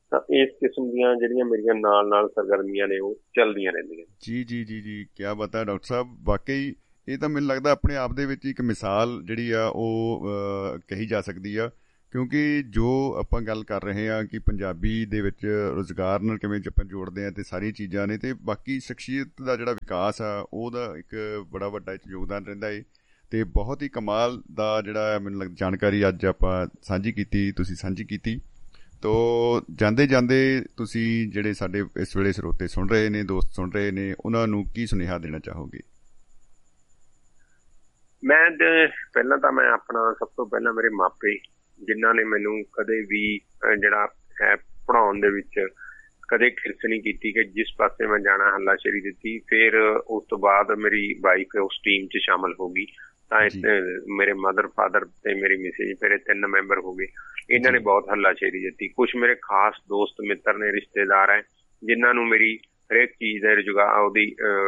ਤਾਂ ਇਸ ਕਿਸਮ ਦੀਆਂ ਜਿਹੜੀਆਂ ਮੇਰੀਆਂ ਨਾਲ ਨਾਲ ਸਰਗਰਮੀਆਂ ਨੇ ਉਹ ਚੱਲਦੀਆਂ ਰਹਿੰਦੀਆਂ। ਜੀ ਜੀ ਜੀ ਜੀ ਕਿਆ ਬਾਤ ਹੈ ਡਾਕਟਰ ਸਾਹਿਬ, ਵਾਕਈ ਇਹ ਤਾਂ ਮੈਨੂੰ ਲੱਗਦਾ ਆਪਣੇ ਆਪ ਦੇ ਵਿੱਚ ਇੱਕ ਮਿਸਾਲ ਜਿਹੜੀ ਆ ਉਹ ਕਹੀ ਜਾ ਸਕਦੀ ਆ, ਕਿਉਂਕਿ ਜੋ ਆਪਾਂ ਗੱਲ ਕਰ ਰਹੇ ਹਾਂ ਕਿ ਪੰਜਾਬੀ ਦੇ ਵਿੱਚ ਰੁਜ਼ਗਾਰ ਨਾਲ ਕਿਵੇਂ ਆਪਾਂ ਜੋੜਦੇ ਹਾਂ ਅਤੇ ਸਾਰੀਆਂ ਚੀਜ਼ਾਂ ਨੇ, ਅਤੇ ਬਾਕੀ ਸ਼ਖਸੀਅਤ ਦਾ ਜਿਹੜਾ ਵਿਕਾਸ ਆ ਉਹਦਾ ਇੱਕ ਬੜਾ ਵੱਡਾ ਯੋਗਦਾਨ ਰਹਿੰਦਾ ਹੈ। ਅਤੇ ਬਹੁਤ ਹੀ ਕਮਾਲ ਦਾ ਜਿਹੜਾ ਮੈਨੂੰ ਲੱਗਦਾ ਜਾਣਕਾਰੀ ਅੱਜ ਆਪਾਂ ਸਾਂਝੀ ਕੀਤੀ, ਤੁਸੀਂ ਸਾਂਝੀ ਕੀਤੀ। ਤੋ ਜਾਂਦੇ ਜਾਂਦੇ ਤੁਸੀਂ ਜਿਹੜੇ ਸਾਡੇ ਇਸ ਵੇਲੇ ਸਰੋਤੇ ਸੁਣ ਰਹੇ ਨੇ, ਦੋਸਤ ਸੁਣ ਰਹੇ ਨੇ, ਉਹਨਾਂ ਨੂੰ ਕੀ ਸੁਨੇਹਾ ਦੇਣਾ ਚਾਹੋਗੇ? ਮੈਂ ਪਹਿਲਾਂ ਤਾਂ ਮੈਂ ਆਪਣਾ ਸਭ ਤੋਂ ਪਹਿਲਾਂ ਮੇਰੇ ਮਾਪੇ ਜਿਨ੍ਹਾਂ ਨੇ ਮੈਨੂੰ ਕਦੇ ਵੀ ਜਿਹੜਾ ਹੈ ਪੜ੍ਹਾਉਣ ਦੇ ਵਿੱਚ ਕਦੇ ਖਿਰਸ ਨਹੀਂ ਕੀਤੀ ਕਿ ਜਿਸ ਪਾਸੇ ਮੈਂ ਜਾਣਾ ਹੱਲਾਸ਼ੇਰੀ ਦਿੱਤੀ। ਫਿਰ ਉਸ ਤੋਂ ਬਾਅਦ ਮੇਰੀ ਵਾਈਫ ਉਸ ਟੀਮ 'ਚ ਸ਼ਾਮਲ ਹੋ ਗਈ, ਤਾਂ ਮੇਰੇ ਮਦਰ ਫਾਦਰ ਤੇ ਮੇਰੀ ਮਿਸੇਜ, ਫਿਰ ਇਹ ਤਿੰਨ ਮੈਂਬਰ ਹੋ ਗਏ। ਇਹਨਾਂ ਨੇ ਬਹੁਤ ਹੱਲਾਸ਼ੇਰੀ ਦਿੱਤੀ। ਕੁਛ ਮੇਰੇ ਖਾਸ ਦੋਸਤ ਮਿੱਤਰ ਨੇ, ਰਿਸ਼ਤੇਦਾਰ ਹੈ, ਜਿਨ੍ਹਾਂ ਨੂੰ ਮੇਰੀ ਹਰੇਕ ਚੀਜ਼ ਦਾ ਰੁਜ਼ਗਾਰ ਉਹਦੀ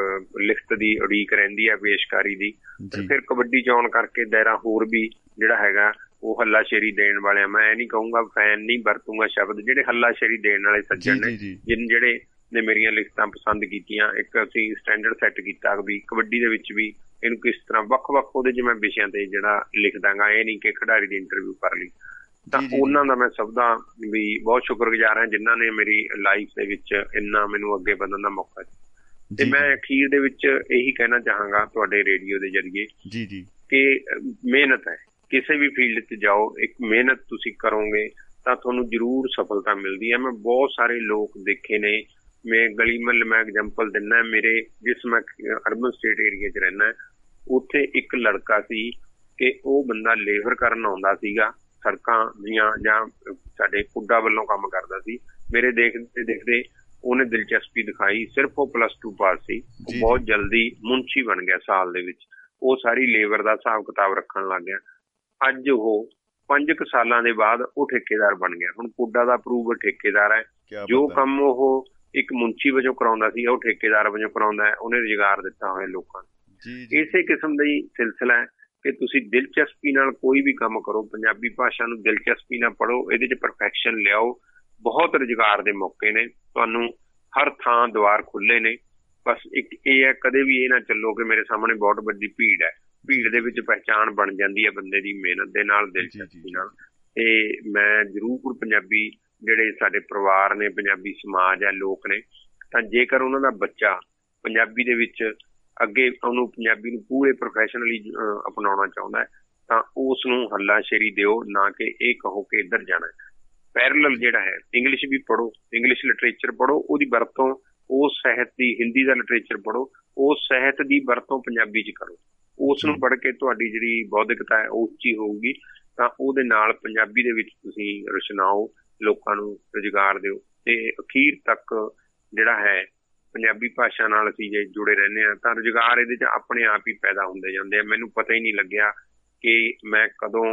ਲਿਖਤ ਦੀ ਉਡੀਕ ਰਹਿੰਦੀ ਹੈ, ਪੇਸ਼ਕਾਰੀ ਦੀ। ਫਿਰ ਕਬੱਡੀ ਚੋਣ ਕਰਕੇ ਦਾਇਰਾ ਹੋਰ ਵੀ ਜਿਹੜਾ ਹੈਗਾ ਉਹ ਹੱਲਾਸ਼ੇਰੀ ਦੇਣ ਵਾਲਿਆਂ, ਮੈਂ ਇਹ ਨਹੀਂ ਕਹੂੰਗਾ ਫੈਨ ਨਹੀਂ ਵਰਤੂੰਗਾ ਸ਼ਬਦ, ਜਿਹੜੇ ਹੱਲਾਸ਼ੇਰੀ ਦੇਣ ਵਾਲੇ ਸੱਜਣ ਨੇ, ਜਿਨ ਜਿਹੜੇ ਨੇ ਮੇਰੀਆਂ ਲਿਖਤਾਂ ਪਸੰਦ ਕੀਤੀਆਂ। ਇੱਕ ਅਸੀਂ ਸਟੈਂਡਰਡ ਸੈੱਟ ਕੀਤਾ ਵੀ ਕਬੱਡੀ ਦੇ ਵਿੱਚ ਵੀ ਇਹਨੂੰ ਕਿਸ ਤਰ੍ਹਾਂ ਵੱਖ ਵੱਖ ਉਹਦੇ 'ਚ ਮੈਂ ਵਿਸ਼ਿਆਂ ਤੇ ਜਿਹੜਾ ਲਿਖ ਦਾਂਗਾ, ਇਹ ਨਹੀਂ ਕਿ ਖਿਡਾਰੀ ਦੀ ਇੰਟਰਵਿਊ ਕਰ ਲਈ। ਤਾਂ ਉਹਨਾਂ ਦਾ ਮੈਂ ਸਭ ਦਾ ਵੀ ਬਹੁਤ ਸ਼ੁਕਰਗੁਜ਼ਾਰ ਹਾਂ ਜਿਨ੍ਹਾਂ ਨੇ ਮੇਰੀ ਲਾਈਫ ਦੇ ਵਿੱਚ ਇੰਨਾ ਮੈਨੂੰ ਅੱਗੇ ਵਧਣ ਦਾ ਮੌਕਾ ਦਿੱਤਾ। ਤੇ ਮੈਂ ਅਖੀਰ ਦੇ ਵਿੱਚ ਇਹੀ ਕਹਿਣਾ ਚਾਹਾਂਗਾ ਤੁਹਾਡੇ ਰੇਡੀਓ ਦੇ ਜ਼ਰੀਏ ਜੀ ਜੀ ਕਿ ਮਿਹਨਤ ਹੈ, ਕਿਸੇ ਵੀ ਫੀਲਡ 'ਚ ਜਾਓ, ਇੱਕ ਮਿਹਨਤ ਤੁਸੀਂ ਕਰੋਗੇ ਤਾਂ ਤੁਹਾਨੂੰ ਜ਼ਰੂਰ ਸਫਲਤਾ ਮਿਲਦੀ ਹੈ। ਮੈਂ ਬਹੁਤ ਸਾਰੇ ਲੋਕ ਦੇਖੇ ਨੇ, ਮੈਂ ਗਲੀ ਮਹੱਲੇ ਮੈਂ ਐਗਜ਼ਾਮਪਲ ਦਿੰਦਾ, ਮੇਰੇ ਜਿਸ ਮੈਂ ਅਰਬਨ ਸਟੇਟ ਏਰੀਆ 'ਚ ਰਹਿੰਦਾ, ਉੱਥੇ ਇੱਕ ਲੜਕਾ ਸੀ ਕਿ ਉਹ ਬੰਦਾ ਲੇਬਰ ਕਰਨ ਆਉਂਦਾ ਸੀਗਾ ਸੜਕਾਂ ਦੀਆਂ, ਜਾਂ ਸਾਡੇ ਪੁੱਡਾ ਵੱਲੋਂ ਕੰਮ ਕਰਦਾ ਸੀ। ਮੇਰੇ ਦੇਖਦੇ ਦੇਖਦੇ ਉਹਨੇ ਦਿਲਚਸਪੀ ਦਿਖਾਈ, ਸਿਰਫ ਉਹ ਪਲੱਸ ਟੂ ਪਾਸ ਸੀ, ਬਹੁਤ ਜਲਦੀ ਮੁਨਸ਼ੀ ਬਣ ਗਿਆ ਸਾਲ ਦੇ ਵਿੱਚ। ਉਹ ਸਾਰੀ ਲੇਬਰ ਦਾ ਹਿਸਾਬ ਕਿਤਾਬ ਰੱਖਣ ਲੱਗ ਗਿਆ। ਅੱਜ ਉਹ ਪੰਜ ਕੁ ਸਾਲਾਂ ਦੇ ਬਾਅਦ ਉਹ ਠੇਕੇਦਾਰ ਬਣ ਗਿਆ। ਹੁਣ ਪੁੱਡਾ ਦਾ ਅਪਰੂਵਡ ਠੇਕੇਦਾਰ ਹੈ। ਜੋ ਕੰਮ ਉਹ ਇੱਕ ਮੁਨਸ਼ੀ ਵਜੋਂ ਕਰਾਉਂਦਾ ਸੀ ਉਹ ਠੇਕੇਦਾਰ ਵਜੋਂ ਕਰਾਉਂਦਾ ਹੈ। ਉਹਨੇ ਰੁਜ਼ਗਾਰ ਦਿੱਤਾ ਹੋਇਆ ਲੋਕਾਂ ਨੂੰ। ਇਸੇ ਕਿਸਮ ਦਾ ਹੀ ਸਿਲਸਿਲਾ ਹੈ ਕਿ ਤੁਸੀਂ ਦਿਲਚਸਪੀ ਨਾਲ ਕੋਈ ਵੀ ਕੰਮ ਕਰੋ, ਪੰਜਾਬੀ ਭਾਸ਼ਾ ਨੂੰ ਦਿਲਚਸਪੀ ਨਾਲ ਪੜ੍ਹੋ, ਇਹਦੇ 'ਚ ਪਰਫੈਕਸ਼ਨ ਲਿਆਓ। ਬਹੁਤ ਰੁਜ਼ਗਾਰ ਦੇ ਮੌਕੇ ਨੇ, ਤੁਹਾਨੂੰ ਹਰ ਥਾਂ ਦੁਆਰ ਖੁੱਲ੍ਹੇ ਨੇ। ਬਸ ਇੱਕ ਇਹ ਹੈ, ਕਦੇ ਵੀ ਇਹ ਨਾ ਚੱਲੋ ਕਿ ਮੇਰੇ ਸਾਹਮਣੇ ਬਹੁਤ ਵੱਡੀ ਭੀੜ ਹੈ। ਭੀੜ ਦੇ ਵਿੱਚ ਪਹਿਚਾਣ ਬਣ ਜਾਂਦੀ ਹੈ ਬੰਦੇ ਦੀ ਮਿਹਨਤ ਦੇ ਨਾਲ, ਦਿਲਚਸਪੀ ਨਾਲ। ਤੇ ਮੈਂ ਜ਼ਰੂਰ ਪੰਜਾਬੀ ਜਿਹੜੇ ਸਾਡੇ ਪਰਿਵਾਰ ਨੇ, ਪੰਜਾਬੀ ਸਮਾਜ ਹੈ, ਲੋਕ ਨੇ, ਤਾਂ ਜੇਕਰ ਉਹਨਾਂ ਦਾ ਬੱਚਾ ਪੰਜਾਬੀ ਦੇ ਵਿੱਚ ਅੱਗੇ ਉਹਨੂੰ ਪੰਜਾਬੀ ਨੂੰ ਪੂਰੇ ਪ੍ਰੋਫੈਸ਼ਨਲੀ ਅਪਣਾਉਣਾ ਚਾਹੁੰਦਾ ਹੈ ਤਾਂ ਉਸ ਨੂੰ ਹੱਲਾਸ਼ੇਰੀ ਦਿਓ, ਨਾ ਕਿ ਇਹ ਕਹੋ ਕਿ ਇੱਧਰ ਜਾਣਾ। ਪੈਰਲਲ ਜਿਹੜਾ ਹੈ, ਇੰਗਲਿਸ਼ ਵੀ ਪੜ੍ਹੋ, ਇੰਗਲਿਸ਼ ਲਿਟਰੇਚਰ ਪੜ੍ਹੋ, ਉਹਦੀ ਵਰਤੋਂ ਉਸ ਸਾਹਿਤ ਦੀ, ਹਿੰਦੀ ਦਾ ਲਿਟਰੇਚਰ ਪੜ੍ਹੋ, ਉਸ ਸਾਹਿਤ ਦੀ ਵਰਤੋਂ ਪੰਜਾਬੀ 'ਚ ਕਰੋ। ਉਸ ਨੂੰ ਪੜ੍ਹ ਕੇ ਤੁਹਾਡੀ ਜਿਹੜੀ ਬੌਧਿਕਤਾ ਹੈ ਉਹ ਉੱਚੀ ਹੋਊਗੀ, ਤਾਂ ਉਹਦੇ ਨਾਲ ਪੰਜਾਬੀ ਦੇ ਵਿੱਚ ਤੁਸੀਂ ਰਚਨਾਓ, ਲੋਕਾਂ ਨੂੰ ਰੁਜ਼ਗਾਰ ਦਿਓ। ਤੇ ਅਖੀਰ ਤੱਕ ਜਿਹੜਾ ਹੈ ਪੰਜਾਬੀ ਭਾਸ਼ਾ ਨਾਲ ਅਸੀਂ ਜੇ ਜੁੜੇ ਰਹਿੰਦੇ ਹਾਂ ਤਾਂ ਰੁਜ਼ਗਾਰ ਇਹਦੇ 'ਚ ਆਪਣੇ ਆਪ ਹੀ ਪੈਦਾ ਹੁੰਦੇ ਜਾਂਦੇ ਆ। ਮੈਨੂੰ ਪਤਾ ਹੀ ਨਹੀਂ ਲੱਗਿਆ ਕਿ ਮੈਂ ਕਦੋਂ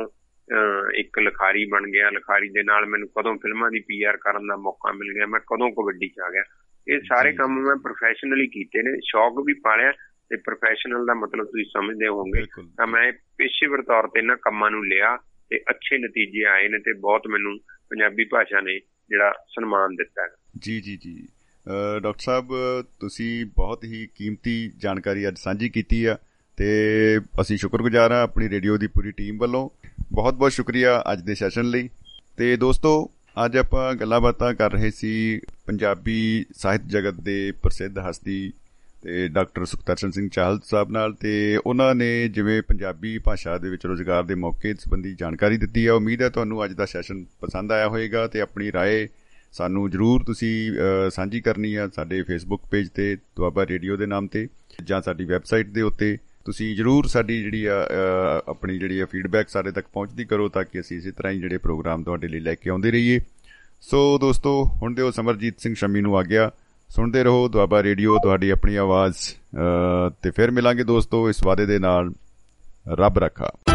ਇੱਕ ਲਿਖਾਰੀ ਬਣ ਗਿਆ, ਲਿਖਾਰੀ ਦੇ ਨਾਲ ਮੈਨੂੰ ਕਦੋਂ ਫਿਲਮਾਂ ਦੀ ਪੀ ਆਰ ਕਰਨ ਦਾ ਮੌਕਾ ਮਿਲ ਗਿਆ, ਮੈਂ ਕਦੋਂ ਕਬੱਡੀ 'ਚ ਆ ਗਿਆ। ਇਹ ਸਾਰੇ ਕੰਮ ਮੈਂ ਪ੍ਰੋਫੈਸ਼ਨਲੀ ਕੀਤੇ ਨੇ, ਸ਼ੌਕ ਵੀ ਪਾਲਿਆ। ਤੇ ਪ੍ਰੋਫੈਸ਼ਨਲ ਦਾ ਮਤਲਬ ਤੁਸੀਂ ਸਮਝਦੇ ਹੋਵੋਗੇ, ਤਾਂ ਮੈਂ ਪੇਸ਼ੇਵਰ ਤੌਰ ਤੇ ਇਹਨਾਂ ਕੰਮਾਂ ਨੂੰ ਲਿਆ ਤੇ ਅੱਛੇ ਨਤੀਜੇ ਆਏ ਨੇ, ਤੇ ਬਹੁਤ ਮੈਨੂੰ ਪੰਜਾਬੀ ਭਾਸ਼ਾ ਨੇ ਜਿਹੜਾ ਸਨਮਾਨ ਦਿੱਤਾ ਹੈ। ਜੀ ਜੀ ਜੀ ਡਾਕਟਰ ਸਾਹਿਬ, ਤੁਸੀਂ ਬਹੁਤ ਹੀ ਕੀਮਤੀ ਜਾਣਕਾਰੀ ਅੱਜ ਸਾਂਝੀ ਕੀਤੀ ਆ, ਤੇ ਅਸੀਂ ਸ਼ੁਕਰਗੁਜ਼ਾਰ ਹਾਂ ਆਪਣੀ ਰੇਡੀਓ ਦੀ ਪੂਰੀ ਟੀਮ ਵੱਲੋਂ। ਬਹੁਤ ਬਹੁਤ ਸ਼ੁਕਰੀਆ ਅੱਜ ਦੇ ਸੈਸ਼ਨ ਲਈ। ਤੇ ਦੋਸਤੋ, ਅੱਜ ਆਪਾਂ ਗੱਲਾਂ ਬਾਤਾਂ ਕਰ ਰਹੇ ਸੀ ਪੰਜਾਬੀ ਸਾਹਿਤ ਜਗਤ ਦੇ ਪ੍ਰਸਿੱਧ ਹਸਤੀ ਤੇ ਡਾਕਟਰ ਸੁਖਦਰਸ਼ਨ ਸਿੰਘ ਚਾਹਲ ਸਾਹਿਬ ਨਾਲ, ਤੇ ਉਹਨਾਂ ਨੇ ਜਿਵੇਂ ਪੰਜਾਬੀ ਭਾਸ਼ਾ ਦੇ ਵਿੱਚ ਰੁਜ਼ਗਾਰ ਦੇ ਮੌਕੇ ਸੰਬੰਧੀ ਜਾਣਕਾਰੀ ਦਿੱਤੀ ਹੈ। ਉਮੀਦ ਹੈ ਤੁਹਾਨੂੰ ਅੱਜ ਦਾ ਸੈਸ਼ਨ ਪਸੰਦ ਆਇਆ ਹੋਏਗਾ, ਤੇ ਆਪਣੀ ਰਾਏ ਸਾਨੂੰ ਜ਼ਰੂਰ ਤੁਸੀਂ ਸਾਂਝੀ ਕਰਨੀ ਆ ਸਾਡੇ ਫੇਸਬੁੱਕ ਪੇਜ ਤੇ ਦੁਆਬਾ ਰੇਡੀਓ ਦੇ ਨਾਮ ਤੇ, ਜਾਂ ਸਾਡੀ ਵੈਬਸਾਈਟ ਦੇ ਉੱਤੇ ਤੁਸੀਂ ਜ਼ਰੂਰ ਸਾਡੀ ਜਿਹੜੀ ਆ ਆਪਣੀ ਜਿਹੜੀ ਆ ਫੀਡਬੈਕ ਸਾਡੇ ਤੱਕ ਪਹੁੰਚਦੀ ਕਰੋ, ਤਾਂ ਕਿ ਅਸੀਂ ਇਸੇ ਤਰ੍ਹਾਂ ਹੀ ਜਿਹੜੇ ਪ੍ਰੋਗਰਾਮ ਤੁਹਾਡੇ ਲਈ ਲੈ ਕੇ ਆਉਂਦੇ ਰਹੀਏ। ਸੋ ਦੋਸਤੋ, ਹੁਣ ਦਿਓ ਸਮਰਜੀਤ ਸਿੰਘ ਸ਼ਮੀ ਨੂੰ ਆ ਗਿਆ। ਸੁਣਦੇ ਰਹੋ ਦੁਆਬਾ ਰੇਡੀਓ, ਤੁਹਾਡੀ ਆਪਣੀ ਆਵਾਜ਼। ਤੇ ਫਿਰ ਮਿਲਾਂਗੇ ਦੋਸਤੋ ਇਸ ਵਾਅਦੇ ਦੇ ਨਾਲ। ਰੱਬ ਰੱਖਾ।